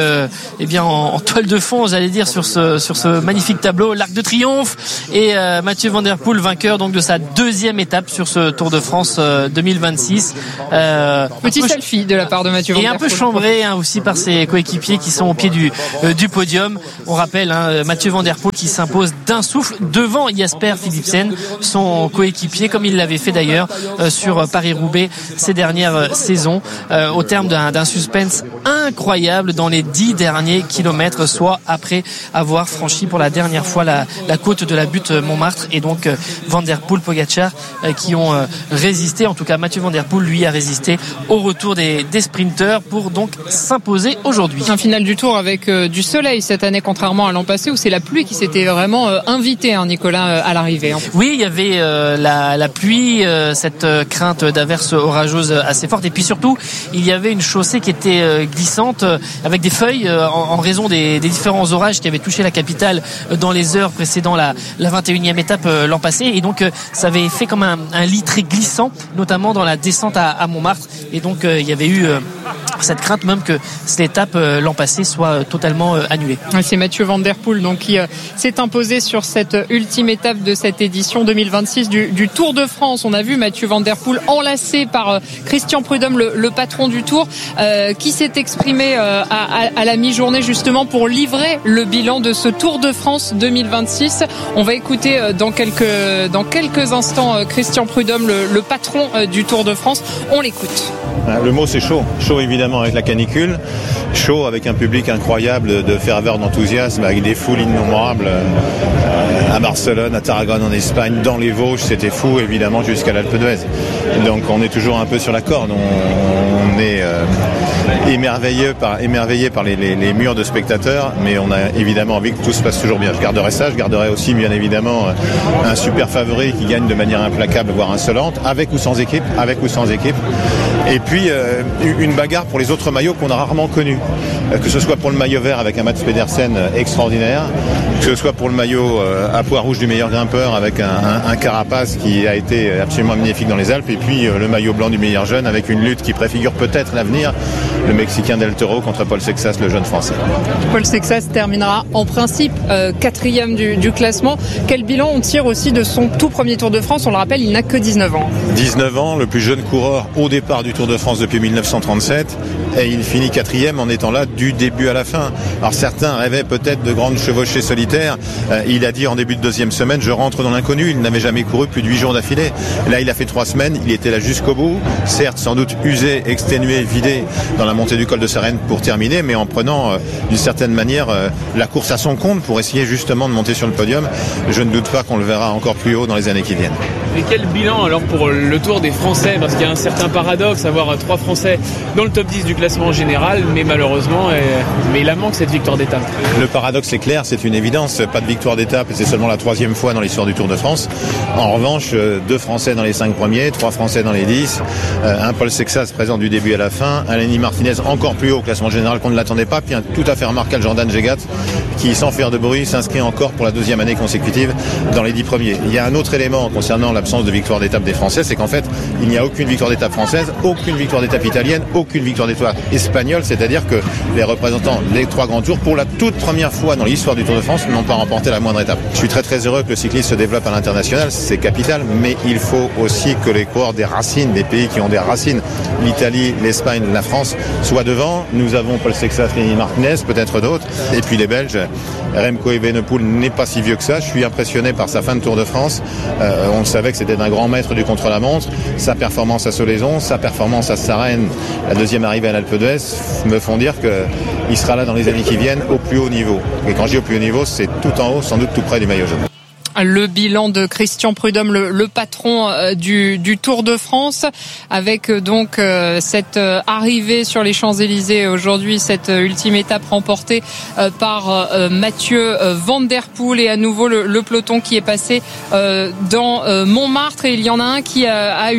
en toile de fond, j'allais dire, sur ce magnifique tableau, l'Arc de Triomphe, et Mathieu Van Der Poel vainqueur donc de sa deuxième étape sur ce Tour de France 2026. Petit selfie de la part de Mathieu Van Der Poel. Et un peu chambré aussi par ses coéquipiers qui sont au pied du podium. On rappelle Mathieu Van Der Poel qui s'impose d'un souffle devant Jasper Philipsen, son coéquipier, comme il l'avait fait d'ailleurs sur Paris-Roubaix ces dernières saisons, au terme d'un suspense incroyable dans les 10 derniers kilomètres, soit après avoir franchi pour la dernière fois la côte de la butte Montmartre, et donc Van Der Poel, Pogačar qui ont résisté. En tout cas, Mathieu Van Der Poel lui a résisté au retour des sprinteurs pour donc s'imposer aujourd'hui. Un final du Tour avec du soleil cette année, contrairement à l'an passé où c'est la pluie qui s'était vraiment invitée, Nicolas, à l'arrivée. Oui, il y avait la pluie, cette crainte d'averses orageuses assez forte, et puis surtout il y avait une chaussée qui était glissante avec des feuilles en raison des différents orages qui avaient touché la capitale dans les heures précédant la 21e étape l'an passé, et donc ça avait fait comme un lit très glissant, notamment dans la descente à Montmartre, et donc il y avait eu cette crainte même que cette étape l'an passé soit totalement annulée. C'est Mathieu Van Der Poel donc qui s'est imposé sur cette ultime étape de cette édition 2026 du Tour de France. On a vu Mathieu Van Der Poel enlacé par Christian Prudhomme, le patron du Tour, qui s'est exprimé à la mi-journée justement pour livrer le bilan de ce Tour de France 2026. On va écouter dans quelques instants Christian Prudhomme, le patron du Tour de France. On l'écoute. Le mot c'est chaud. Chaud évidemment avec la canicule, chaud avec un public incroyable de ferveur, d'enthousiasme, avec des foules innombrables à Barcelone, à Tarragone en Espagne, dans les Vosges, c'était fou évidemment jusqu'à l'Alpe d'Huez. Donc on est toujours un peu sur la corde, on est émerveillé par les murs de spectateurs, mais on a évidemment envie que tout se passe toujours bien. Je garderai ça, je garderai aussi bien évidemment un super favori qui gagne de manière implacable, voire insolente, avec ou sans équipe, et puis une bagarre pour les autres maillots qu'on a rarement connus, que ce soit pour le maillot vert avec un Mats Pedersen extraordinaire, que ce soit pour le maillot à pois rouge du meilleur grimpeur avec un Carapace qui a été absolument magnifique dans les Alpes, et puis le maillot blanc du meilleur jeune avec une lutte qui préfigure peut-être l'avenir, le Mexicain Del Toro contre Paul Sexas, le jeune Français. Paul Sexas terminera en principe 4e du classement. Quel bilan on tire aussi de son tout premier Tour de France? On le rappelle, il n'a que 19 ans. 19 ans, le plus jeune coureur au départ du Tour de France depuis 1937, et il finit 4e en étant là du début à la fin. Alors certains rêvaient peut-être de grandes chevauchées solitaires. Il a dit en début de deuxième semaine, je rentre dans l'inconnu. Il n'avait jamais couru plus de 8 jours d'affilée. Là, il a fait 3 semaines, il était là jusqu'au bout. Certes, sans doute usé, exténué, vidé dans la montée du col de Sarenne pour terminer, mais en prenant d'une certaine manière la course à son compte pour essayer justement de monter sur le podium. Je ne doute pas qu'on le verra encore plus haut dans les années qui viennent. Et quel bilan alors pour le Tour des Français? Parce qu'il y a un certain paradoxe, avoir 3 Français dans le top 10 du classement général, mais malheureusement, mais il a manque cette victoire d'étape. Le paradoxe est clair, c'est une évidence, pas de victoire d'étape, et c'est seulement la 3e fois dans l'histoire du Tour de France. En revanche, 2 Français dans les 5 premiers, 3 Français dans les 10, un Paul Sexas présent du début à la fin, un Lenny Martinez encore plus haut au classement général qu'on ne l'attendait pas, puis un tout à fait remarquable Jordan Jegat qui, sans faire de bruit, s'inscrit encore pour la 2e année consécutive dans les 10 premiers. Il y a un autre élément concernant l'absence de victoire d'étape des Français, c'est qu'en fait, il n'y a aucune victoire d'étape française, aucune victoire d'étape italienne, aucune victoire d'étape espagnole, c'est-à-dire que les représentants des 3 grands tours, pour la toute première fois dans l'histoire du Tour de France, n'ont pas remporté la moindre étape. Je suis très très heureux que le cyclisme se développe à l'international, c'est capital, mais il faut aussi que les coureurs des racines, des pays qui ont des racines, l'Italie, l'Espagne, la France, soient devant. Nous avons Paul Sexas, Lenny Martinez, peut-être d'autres, et puis les Belges, Remco Evenepoel n'est pas si vieux que ça. Je suis impressionné par sa fin de Tour de France. On le savait que c'était un grand maître du contre-la-montre. Sa performance à Solaison, sa performance à Sarenne, la deuxième arrivée à l'Alpe d'Huez me font dire qu'il sera là dans les années qui viennent au plus haut niveau. Et quand je dis au plus haut niveau, c'est tout en haut, sans doute tout près du maillot jaune. Le bilan de Christian Prudhomme, le patron du Tour de France, avec donc cette arrivée sur les Champs-Élysées aujourd'hui, cette ultime étape remportée par Mathieu Van Der Poel, et à nouveau le peloton qui est passé dans Montmartre, et il y en a un qui a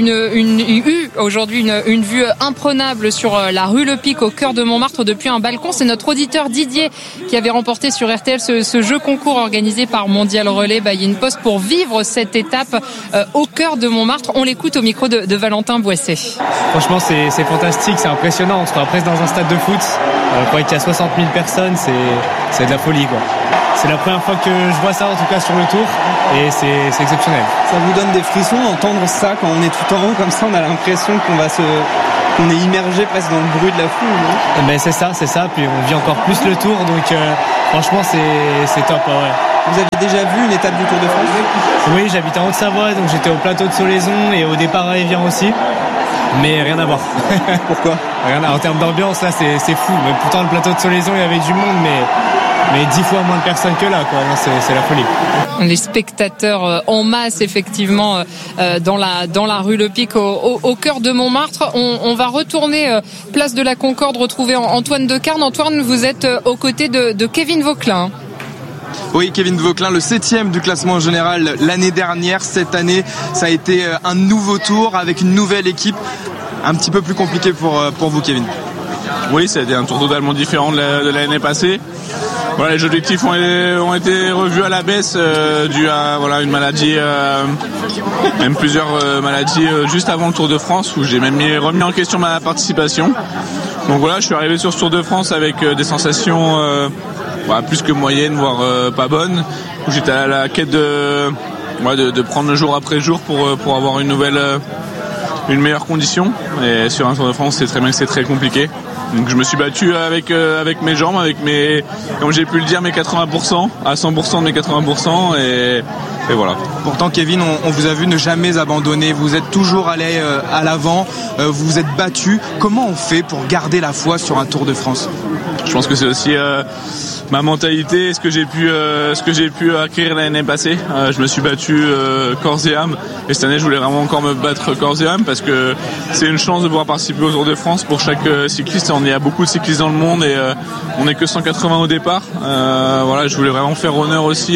eu aujourd'hui une vue imprenable sur la rue Le Pic au cœur de Montmartre depuis un balcon. C'est notre auditeur Didier qui avait remporté sur RTL ce jeu concours organisé par Mondial Relais Poste pour vivre cette étape au cœur de Montmartre. On l'écoute au micro de Valentin Boisset. Franchement, c'est fantastique, c'est impressionnant. On se croit presque dans un stade de foot. Quand il y a 60 000 personnes, c'est de la folie, quoi. C'est la première fois que je vois ça, en tout cas sur le Tour, et c'est exceptionnel. Ça vous donne des frissons d'entendre ça quand on est tout en haut comme ça? On a l'impression qu'on est immergé presque dans le bruit de la foule, non? Ben c'est ça. Puis on vit encore plus le Tour, donc franchement c'est top, ouais. Vous avez déjà vu une étape du Tour de France? Oui, j'habite en Haute-Savoie, donc j'étais au plateau de Solaison et au départ à Évian aussi. Mais rien à voir. Pourquoi? En termes d'ambiance, là, c'est fou. Mais pourtant, le plateau de Solaison, il y avait du monde, mais 10 fois moins de personnes que là, quoi. Non, c'est la folie. Les spectateurs en masse, effectivement, dans la rue Le Pic, au cœur de Montmartre. On va retourner place de la Concorde, retrouver Antoine Decarne. Antoine, vous êtes aux côtés de Kevin Vauquelin. Oui, Kevin Vauquelin, le 7e du classement général l'année dernière. Cette année, ça a été un nouveau tour avec une nouvelle équipe. Un petit peu plus compliqué pour vous, Kevin. Oui, c'était un tour totalement différent de l'année passée. Voilà, les objectifs ont été revus à la baisse dû à une maladie, même plusieurs maladies juste avant le Tour de France, où j'ai même remis en question ma participation. Donc voilà, je suis arrivé sur ce Tour de France avec des sensations plus que moyennes, voire pas bonnes, où j'étais à la quête de prendre jour après jour pour avoir une meilleure condition. Et sur un Tour de France, c'est très bien que c'est très compliqué. Donc je me suis battu avec mes jambes, comme j'ai pu le dire, mes 80%, à 100% de mes 80%, et voilà. Pourtant, Kevin, on vous a vu ne jamais abandonner. Vous êtes toujours allé à l'avant, vous vous êtes battu. Comment on fait pour garder la foi sur un Tour de France? Je pense que c'est aussi ma mentalité, ce que j'ai pu acquérir l'année passée. Je me suis battu corps et âme, et cette année je voulais vraiment encore me battre corps et âme, parce que c'est une chance de pouvoir participer au Tour de France pour chaque cycliste. Il y a beaucoup de cyclistes dans le monde, et on n'est que 180 au départ. Je voulais vraiment faire honneur aussi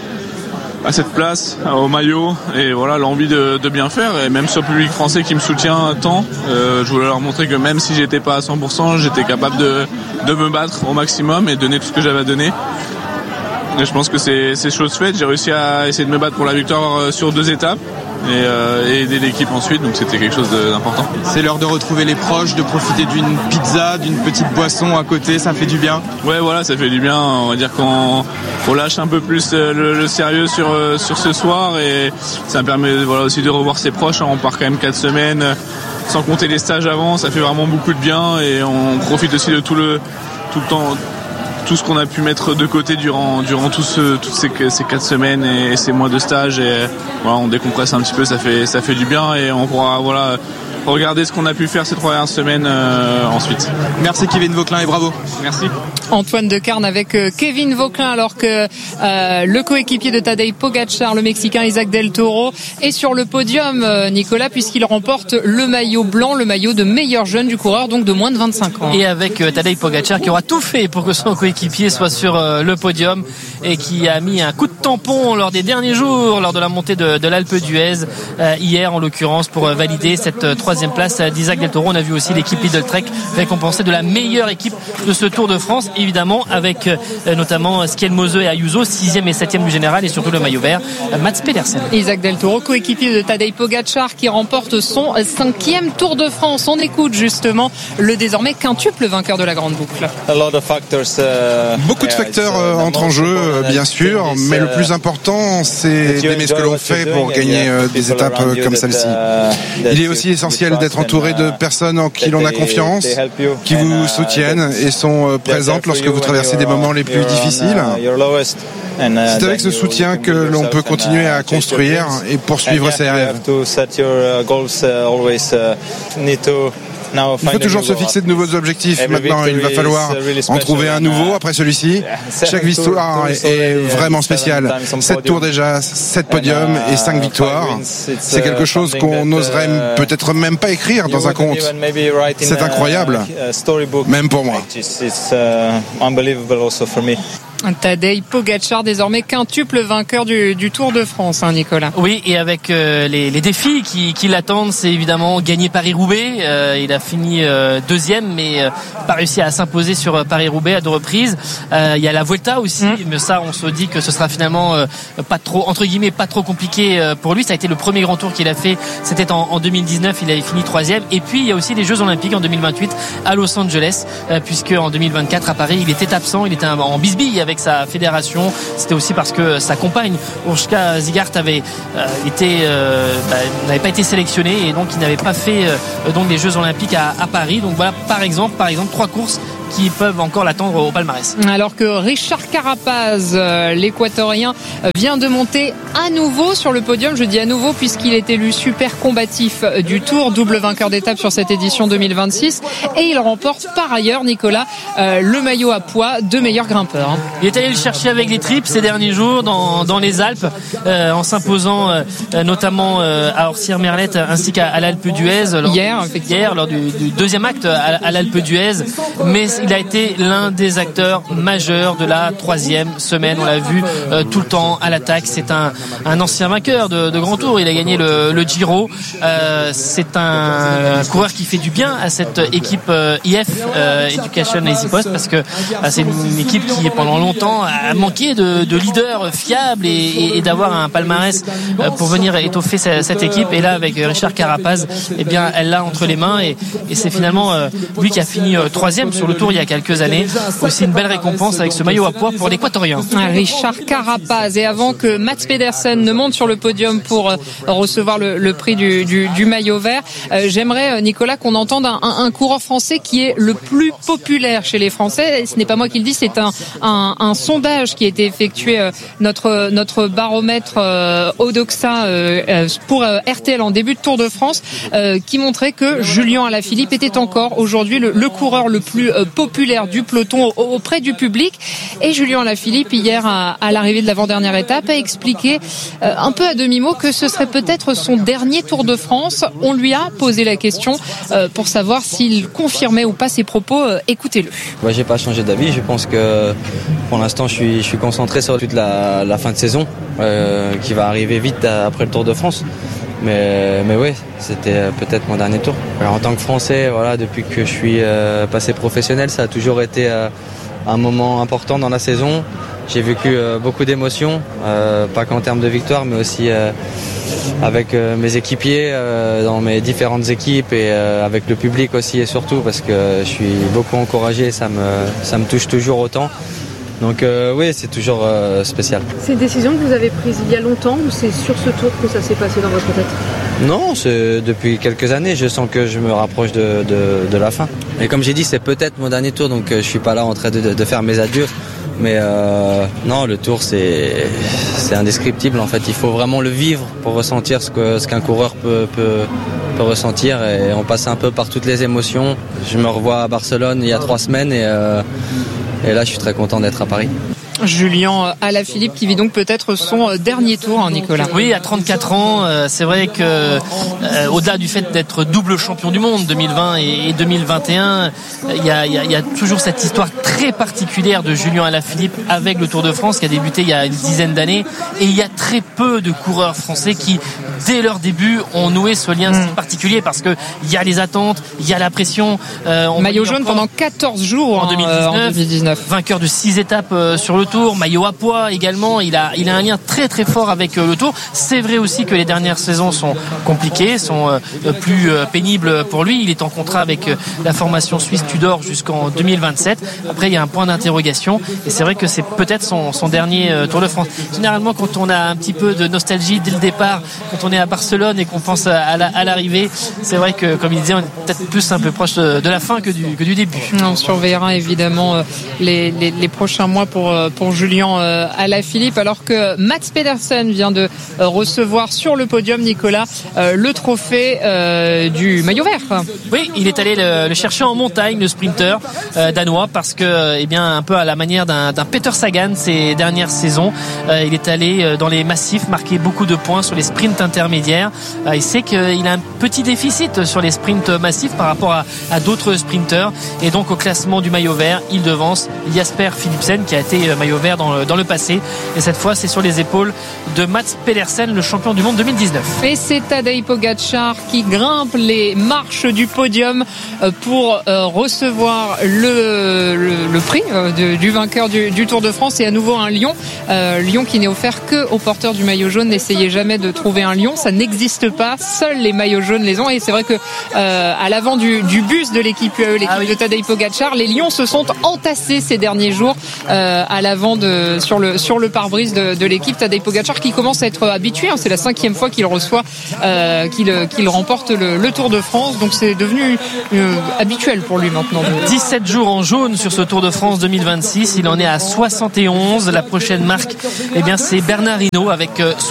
à cette place, au maillot, et voilà, l'envie de bien faire, et même sur le public français qui me soutient tant, je voulais leur montrer que même si j'étais pas à 100%, j'étais capable de me battre au maximum et donner tout ce que j'avais à donner. Et je pense que c'est chose faite. J'ai réussi à essayer de me battre pour la victoire sur 2 étapes, et aider l'équipe ensuite, donc c'était quelque chose d'important. C'est l'heure de retrouver les proches, de profiter d'une pizza, d'une petite boisson à côté, ça fait du bien. Ouais, voilà, ça fait du bien. On va dire qu'on lâche un peu plus le sérieux sur ce soir, et ça me permet aussi de revoir ses proches. On part quand même 4 semaines, sans compter les stages avant, ça fait vraiment beaucoup de bien, et on profite aussi de tout le temps, tout ce qu'on a pu mettre de côté durant toutes ces 4 semaines et ces mois de stage, et voilà, on décompresse un petit peu, ça fait du bien, et on pourra regarder ce qu'on a pu faire ces 3 dernières semaines ensuite. Merci Kevin Vauquelin, et bravo. Merci. Antoine Decarne avec Kevin Vauquelin, alors que le coéquipier de Tadej Pogačar, le Mexicain Isaac Del Toro, est sur le podium, Nicolas, puisqu'il remporte le maillot blanc, le maillot de meilleur jeune du coureur, donc de moins de 25 ans. Et avec Tadej Pogačar qui aura tout fait pour que son coéquipier soit sur le podium, et qui a mis un coup de tampon lors des derniers jours, lors de la montée de l'Alpe d'Huez, hier en l'occurrence, pour valider cette 3e place d'Isaac Del Toro. On a vu aussi l'équipe Lidl Trek récompensée de la meilleure équipe de ce Tour de France, évidemment avec notamment Skelmose et Ayuso, 6e et 7e du général, et surtout le maillot vert, Mats Pedersen. Isaac Del Toro, coéquipier de Tadej Pogačar, qui remporte son 5e Tour de France. On écoute justement le désormais quintuple vainqueur de la Grande Boucle. Beaucoup de facteurs entrent en jeu, bien sûr, mais le plus important, c'est d'aimer ce que l'on fait pour gagner des étapes comme celle-ci. Il est aussi essentiel d'être entouré de personnes en qui l'on a confiance, qui vous soutiennent et sont présentes forte lorsque vous traversez des moments les plus difficiles. C'est avec ce soutien que l'on peut continuer à construire et poursuivre ses rêves. Il faut toujours se fixer de nouveaux objectifs. Maintenant, il va falloir en trouver un nouveau après celui-ci. Chaque victoire est vraiment spéciale. 7 tours déjà, 7 podiums et 5 victoires. C'est quelque chose qu'on n'oserait peut-être même pas écrire dans un conte. C'est incroyable, même pour moi. Tadej Pogačar, désormais quintuple vainqueur du Tour de France, hein, Nicolas. Oui, et avec les défis qui l'attendent, c'est évidemment gagner Paris-Roubaix. Il a fini deuxième, mais pas réussi à s'imposer sur Paris-Roubaix à 2 reprises. Il y a la Vuelta aussi, mais ça, on se dit que ce sera finalement pas trop, entre guillemets, pas trop compliqué pour lui. Ça a été le premier grand tour qu'il a fait. C'était en 2019, il avait fini 3e. Et puis, il y a aussi les Jeux Olympiques en 2028 à Los Angeles, puisque en 2024 à Paris, il était absent, il était en bisbille avec sa fédération. C'était aussi parce que sa compagne Urška Zigart n'avait pas été sélectionnée et donc il n'avait pas fait donc les Jeux Olympiques à Paris. Donc voilà, par exemple 3 courses qui peuvent encore l'attendre au palmarès. Alors que Richard Carapaz, l'équatorien, vient de monter à nouveau sur le podium. Je dis à nouveau puisqu'il est élu super combatif du Tour, double vainqueur d'étape sur cette édition 2026. Et il remporte par ailleurs, Nicolas, le maillot à poids de meilleur grimpeur. Il est allé le chercher avec les tripes ces derniers jours dans les Alpes, en s'imposant notamment à Orsières-Merlette ainsi qu'à l'Alpe d'Huez hier lors du deuxième acte à l'Alpe d'Huez. Mais il a été l'un des acteurs majeurs de la 3e semaine. On l'a vu tout le temps à l'attaque. C'est un ancien vainqueur de Grand Tour. Il a gagné le Giro. C'est un coureur qui fait du bien à cette équipe IF Education Easy Post, parce que c'est une équipe qui pendant longtemps a manqué de leader fiable et d'avoir un palmarès pour venir étoffer cette équipe. Et là, avec Richard Carapaz, eh bien, elle l'a entre les mains et c'est finalement lui qui a fini 3e sur le Tour il y a quelques années. Aussi une belle récompense avec ce maillot à poids pour l'Équatorien. Richard Carapaz. Et avant que Mats Pedersen ne monte sur le podium pour recevoir le prix du maillot vert, j'aimerais, Nicolas, qu'on entende un coureur français qui est le plus populaire chez les Français. Ce n'est pas moi qui le dis, c'est un sondage qui a été effectué, notre baromètre Odoxa pour RTL en début de Tour de France, qui montrait que Julien Alaphilippe était encore aujourd'hui le coureur le plus populaire du peloton auprès du public. Et Julien Alaphilippe, hier à l'arrivée de l'avant-dernière étape, a expliqué un peu à demi-mot que ce serait peut-être son dernier Tour de France. On lui a posé la question pour savoir s'il confirmait ou pas ses propos. Écoutez-le. Moi, j'ai pas changé d'avis. Je pense que pour l'instant, je suis concentré sur toute la fin de saison qui va arriver vite après le Tour de France. Mais oui, c'était peut-être mon dernier tour. Alors, en tant que Français, voilà, depuis que je suis passé professionnel, ça a toujours été un moment important dans la saison. J'ai vécu beaucoup d'émotions, pas qu'en termes de victoire, mais aussi avec mes équipiers dans mes différentes équipes et avec le public aussi et surtout parce que je suis beaucoup encouragé, ça me touche toujours autant. Donc oui, c'est toujours spécial. C'est une décision que vous avez prise il y a longtemps ou c'est sur ce tour que ça s'est passé dans votre tête ? Non, c'est depuis quelques années, je sens que je me rapproche de la fin. Et comme j'ai dit, c'est peut-être mon dernier tour, donc je suis pas là en train de faire mes adieux. Mais non, le tour c'est indescriptible en fait. Il faut vraiment le vivre pour ressentir ce qu'un coureur peut ressentir. Et on passe un peu par toutes les émotions. Je me revois à Barcelone il y a 3 semaines et là je suis très content d'être à Paris. Julien Alaphilippe qui vit donc peut-être son dernier tour, hein, Nicolas. Oui, à 34 ans, c'est vrai que au-delà du fait d'être double champion du monde 2020 et 2021, il y a toujours cette histoire très particulière de Julien Alaphilippe avec le Tour de France qui a débuté il y a une dizaine d'années, et il y a très peu de coureurs français qui dès leur début ont noué ce lien si particulier parce que il y a les attentes, il y a la pression. Maillot jaune pendant 14 jours en 2019, vainqueur de 6 étapes sur le Tour, maillot à poids également. Il a un lien très très fort avec le Tour. C'est vrai aussi que les dernières saisons sont compliquées, sont plus pénibles pour lui. Il est en contrat avec la formation suisse Tudor jusqu'en 2027. Après, il y a un point d'interrogation et c'est vrai que c'est peut-être son dernier Tour de France. Généralement, quand on a un petit peu de nostalgie dès le départ, quand on on est à Barcelone et qu'on pense à l'arrivée, c'est vrai que, comme il disait, on est peut-être plus un peu proche de la fin que du début. On surveillera évidemment les prochains mois pour Julian Alaphilippe, alors que Mats Pedersen vient de recevoir sur le podium, Nicolas, le trophée du maillot vert. Oui, il est allé le chercher en montagne, le sprinter danois, parce que, eh bien, un peu à la manière d'un Peter Sagan ces dernières saisons, il est allé dans les massifs marquer beaucoup de points sur les sprints intermédiaires. Il sait qu'il a un petit déficit sur les sprints massifs par rapport à d'autres sprinteurs, et donc au classement du maillot vert, il devance Jasper Philipsen qui a été maillot vert dans le passé, et cette fois c'est sur les épaules de Mats Pedersen, le champion du monde 2019. Et c'est Tadej Pogačar qui grimpe les marches du podium pour recevoir le prix du vainqueur du Tour de France, et à nouveau un lion qui n'est offert que aux porteurs du maillot jaune. N'essayez jamais de trouver un lion, ça n'existe pas, seuls les maillots jaunes les ont, et c'est vrai que à l'avant du bus de l'équipe UAE, l'équipe de Tadej Pogačar, les lions se sont entassés ces derniers jours à l'avant sur le pare-brise de l'équipe. Tadej Pogačar qui commence à être habitué, c'est la 5e fois qu'il reçoit qu'il remporte le Tour de France, donc c'est devenu habituel pour lui maintenant. 17 jours en jaune sur ce Tour de France 2026, il en est à 71. La prochaine marque, eh bien, c'est Bernard Hinault avec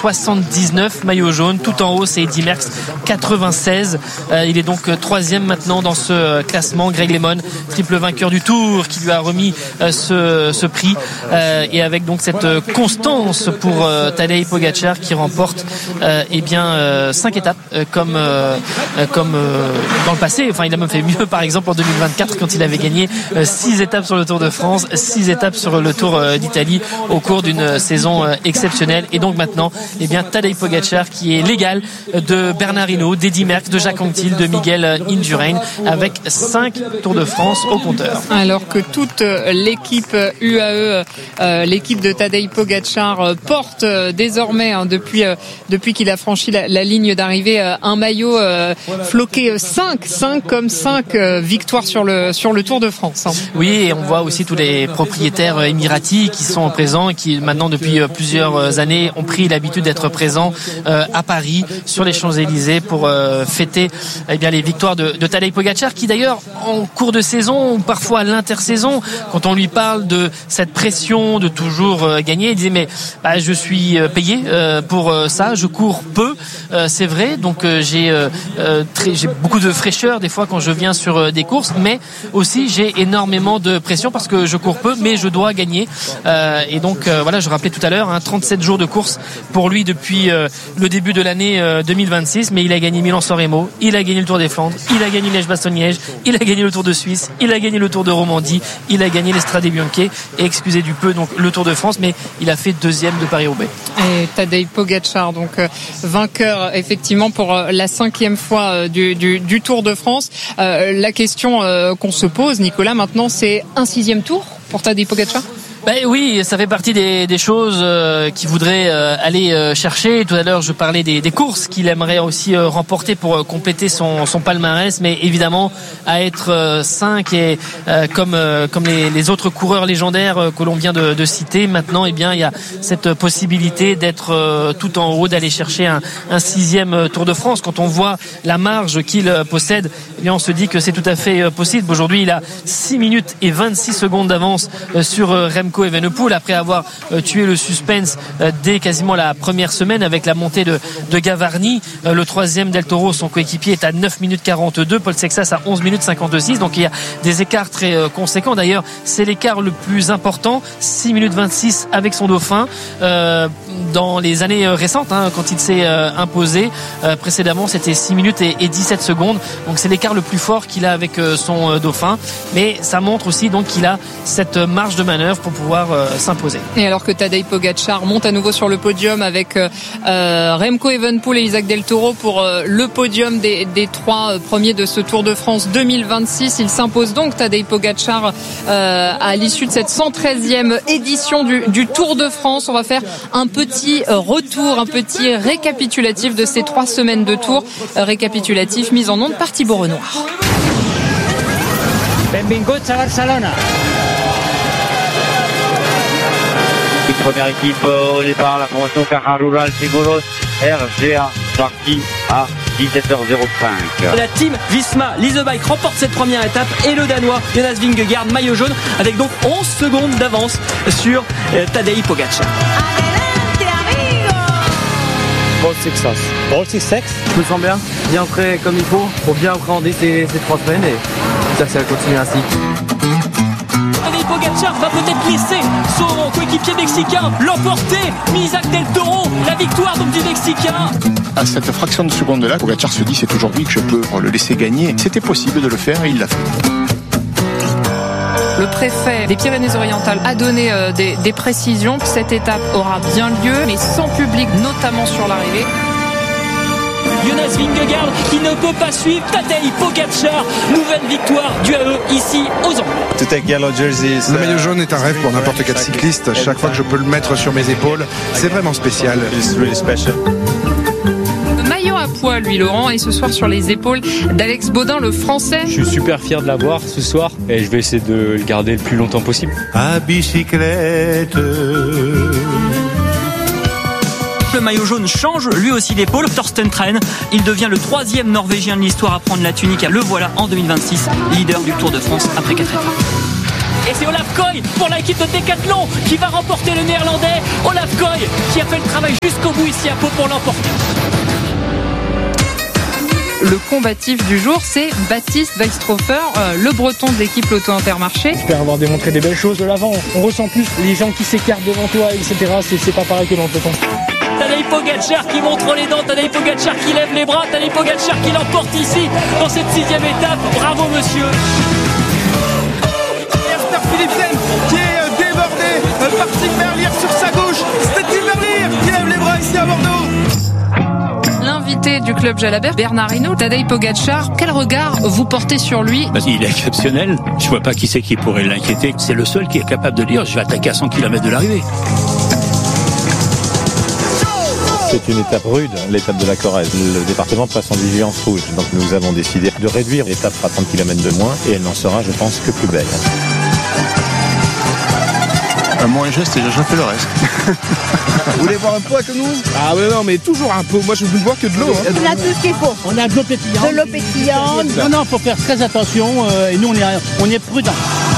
79 maillots jaunes. Tout en haut, c'est Eddy Merckx, 96. Il est donc 3e maintenant dans ce classement. Greg LeMond, triple vainqueur du Tour, qui lui a remis ce prix, et avec donc cette constance pour Tadej Pogačar qui remporte 5 étapes comme dans le passé. Enfin, il a même fait mieux, par exemple en 2024, quand il avait gagné 6 étapes sur le Tour de France, 6 étapes sur le Tour d'Italie au cours d'une saison exceptionnelle. Et donc maintenant, eh bien, Tadej Pogačar qui est l'égal de Bernard Hinault, d'Eddy Merckx, de Jacques Anquetil, de Miguel Indurain, avec 5 Tours de France au compteur. Alors que toute l'équipe UAE, l'équipe de Tadej Pogačar, porte désormais, depuis qu'il a franchi la ligne d'arrivée, un maillot floqué 5 victoires sur le Tour de France. Oui, et on voit aussi tous les propriétaires émiratis qui sont présents et qui maintenant depuis plusieurs années ont pris l'habitude d'être présents à Paris sur les Champs-Élysées pour fêter les victoires de Tadej Pogačar, qui d'ailleurs en cours de saison ou parfois à l'intersaison, quand on lui parle de cette pression de toujours gagner, il disait mais je suis payé pour ça, je cours peu, c'est vrai, donc j'ai beaucoup de fraîcheur des fois quand je viens sur des courses, mais aussi j'ai énormément de pression parce que je cours peu, mais je dois gagner, et donc je rappelais tout à l'heure 37 jours de course pour lui depuis le début de l'année 2026, mais il a gagné Milan-San Remo, il a gagné le Tour des Flandres, il a gagné Liège-Bastogne-Liège, il a gagné le Tour de Suisse, il a gagné le Tour de Romandie, il a gagné l'Estrade Bianche, et excusez du peu donc le Tour de France, mais il a fait 2e de Paris-Roubaix. Et Tadej Pogačar donc vainqueur effectivement pour la 5e fois du Tour de France. La question qu'on se pose, Nicolas, maintenant, c'est un 6e tour pour Tadej Pogačar? Oui, ça fait partie des choses qu'il voudrait aller chercher. Tout à l'heure, je parlais des courses qu'il aimerait aussi remporter pour compléter son palmarès, mais évidemment à être 5 et comme les autres coureurs légendaires que l'on vient de citer. Maintenant, il y a cette possibilité d'être tout en haut, d'aller chercher un 6e Tour de France. Quand on voit la marge qu'il possède, on se dit que c'est tout à fait possible. Aujourd'hui, il a 6 minutes et 26 secondes d'avance sur Remco Evenepoel, après avoir tué le suspense dès quasiment la première semaine avec la montée de Gavarni. Le 3e Del Toro, son coéquipier, est à 9 minutes 42, Paul Sexas à 11 minutes 56, donc il y a des écarts très conséquents. D'ailleurs, c'est l'écart le plus important, 6 minutes 26 avec son dauphin dans les années récentes, quand il s'est imposé. Précédemment, c'était 6 minutes et 17 secondes, donc c'est l'écart le plus fort qu'il a avec son dauphin, mais ça montre aussi donc qu'il a cette marge de manœuvre pour pouvoir s'imposer. Et alors que Tadej Pogačar monte à nouveau sur le podium avec Remco Evenepoel et Isaac Del Toro pour le podium des 3 premiers de ce Tour de France 2026. Il s'impose donc, Tadej Pogačar, à l'issue de cette 113e édition du Tour de France. On va faire un petit retour, un petit récapitulatif de ces 3 semaines de Tour. Récapitulatif mis en onde par Thibaut Renoir. Benvinguts a Barcelona. Première équipe au départ, la formation Caja Rural Seguros RGA parti à 17h05. La team Visma Leasebike remporte cette première étape et le Danois Jonas Vingegaard, maillot jaune, avec donc 11 secondes d'avance sur Tadej Pogačar. Bon success. Je me sens bien prêt comme il faut pour bien appréhender ces 3 semaines et j'espère que ça va continuer ainsi. Tadej Pogačar va peut-être laisser son coéquipier mexicain l'emporter. Isaac Del Toro, la victoire donc du Mexicain. À cette fraction de seconde là, Pogačar se dit c'est aujourd'hui que je peux le laisser gagner. C'était possible de le faire et il l'a fait. Le préfet des Pyrénées-Orientales a donné des précisions. Cette étape aura bien lieu, mais sans public, notamment sur l'arrivée. Jonas Vingegaard qui ne peut pas suivre Tadej Pogačar. Nouvelle victoire du AE ici aux Anglais. Le maillot jaune est un rêve pour n'importe quel cycliste. Chaque fois que je peux le mettre sur mes épaules, c'est vraiment spécial. Maillot à poids, lui, Laurent, et ce soir sur les épaules d'Alex Baudin, le français. Je suis super fier de l'avoir ce soir et je vais essayer de le garder le plus longtemps possible. À bicyclette. Le maillot jaune change lui aussi d'épaule. Thorsten Tren, il devient le 3e Norvégien de l'histoire à prendre la tunique. Le voilà en 2026, leader du Tour de France après 4 étapes. Et c'est Olaf Koy pour l'équipe de Decathlon qui va remporter le néerlandais. Olaf Koy qui a fait le travail jusqu'au bout ici à Pau pour l'emporter. Le combatif du jour, c'est Baptiste Weistrofer, le breton de l'équipe Lotto Intermarché. J'espère avoir démontré des belles choses de l'avant. On ressent plus les gens qui s'écartent devant toi, etc. C'est pas pareil que dans le peloton. Tadej Pogačar qui montre les dents, Tadej Pogačar qui lève les bras, Tadej Pogačar qui l'emporte ici dans cette 6e étape. Bravo monsieur. Philipsen qui est débordé par Tim Merlier sur sa gauche. C'était Tim Merlier qui lève les bras ici à Bordeaux. L'invité du club Jalabert, Bernard Hinault, Tadej Pogačar, quel regard vous portez sur lui? Il est exceptionnel. Je vois pas qui c'est qui pourrait l'inquiéter. C'est le seul qui est capable de dire je vais attaquer à 100 km de l'arrivée. C'est une étape rude, l'étape de la Corrèze. Le département passe en vigilance rouge. Donc nous avons décidé de réduire l'étape à 30 km de moins et elle n'en sera, je pense, que plus belle. Moi un geste et j'ai fait le reste. Vous voulez boire un pot avec nous? Ah mais non, mais toujours un pot. Moi je ne bois que de l'eau. Hein. On a tout ce qu'il faut. On a de l'eau pétillante. De l'eau pétillante. Non, faut faire très attention et nous on est prudents.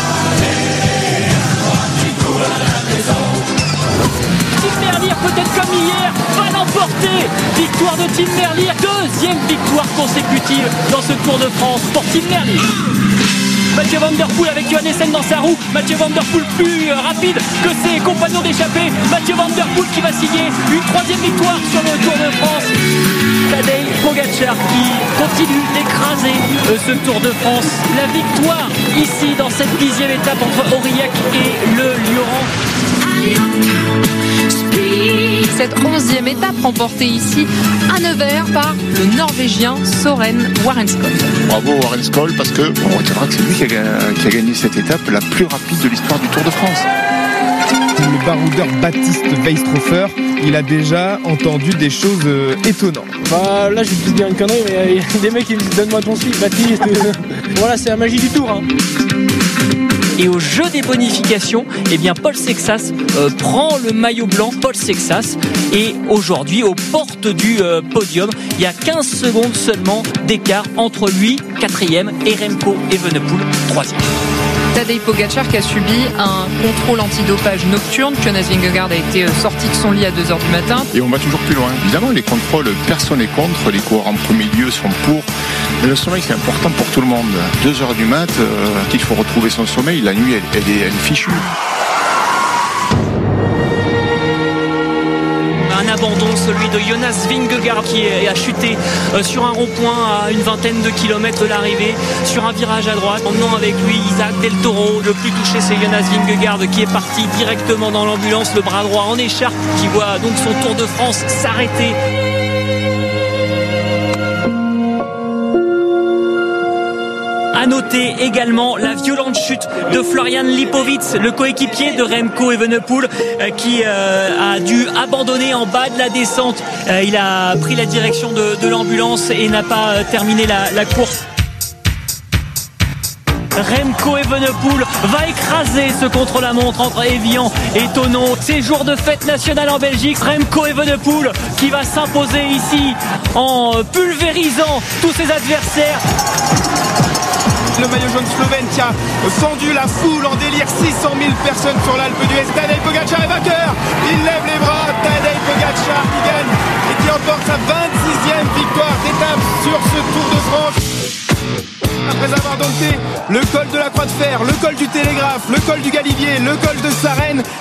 Tim Merlier, peut-être comme hier, va l'emporter. Victoire de Tim Merlier, 2e victoire consécutive dans ce Tour de France pour Tim Merlier. Mathieu Van Der Poel avec Johannessen dans sa roue. Mathieu Van Der Poel plus rapide que ses compagnons d'échappée. Mathieu Van Der Poel qui va signer une 3e victoire sur le Tour de France. Tadej Pogačar qui continue d'écraser ce Tour de France. La victoire ici dans cette 10e étape entre Aurillac et le Lioran. Cette 11e étape remportée ici à Nevers par le Norvégien Søren Warrenskov. Bravo Warrenskov parce que on retiendra que c'est lui qui a gagné cette étape la plus rapide de l'histoire du Tour de France. Le baroudeur Baptiste Weistrofer, il a déjà entendu des choses étonnantes. Bah là je vais te dire une connerie, mais il y a des mecs qui me disent donne-moi ton slip Baptiste. Voilà, c'est la magie du Tour. Et au jeu des bonifications, eh bien Paul Sexas prend le maillot blanc. Paul Sexas est aujourd'hui aux portes du podium. Il y a 15 secondes seulement d'écart entre lui, 4e, et Remco Evenepoel, 3e. Tadej Pogačar qui a subi un contrôle antidopage nocturne. Jonas Vingegaard a été sorti de son lit à 2h du matin. Et on va toujours plus loin. Évidemment, les contrôles, personne n'est contre. Les coureurs en premier lieu sont pour. Mais le sommeil, c'est important pour tout le monde. 2h du mat, il faut retrouver son sommeil. La nuit, elle est fichue. Un abandon, celui de Jonas Vingegaard qui a chuté sur un rond-point à une vingtaine de kilomètres de l'arrivée, sur un virage à droite, emmenant avec lui Isaac Del Toro. Le plus touché, c'est Jonas Vingegaard qui est parti directement dans l'ambulance, le bras droit en écharpe, qui voit donc son Tour de France s'arrêter. À noter également la violente chute de Florian Lipowitz, le coéquipier de Remco Evenepoel, qui a dû abandonner en bas de la descente. Il a pris la direction de l'ambulance et n'a pas terminé la course. Remco Evenepoel va écraser ce contre-la-montre entre Evian et Thonon. C'est jour de fête nationale en Belgique. Remco Evenepoel qui va s'imposer ici en pulvérisant tous ses adversaires. Le maillot jaune slovène qui a fendu la foule en délire, 600 000 personnes sur l'Alpe d'Huez. Tadej Pogačar est vainqueur, il lève les bras, Tadej Pogačar qui gagne et qui emporte sa 26e victoire d'étape sur ce Tour de France. Après avoir dompté le col de la Croix de Fer, le col du Télégraphe, le col du Galibier, le col de Sarenne,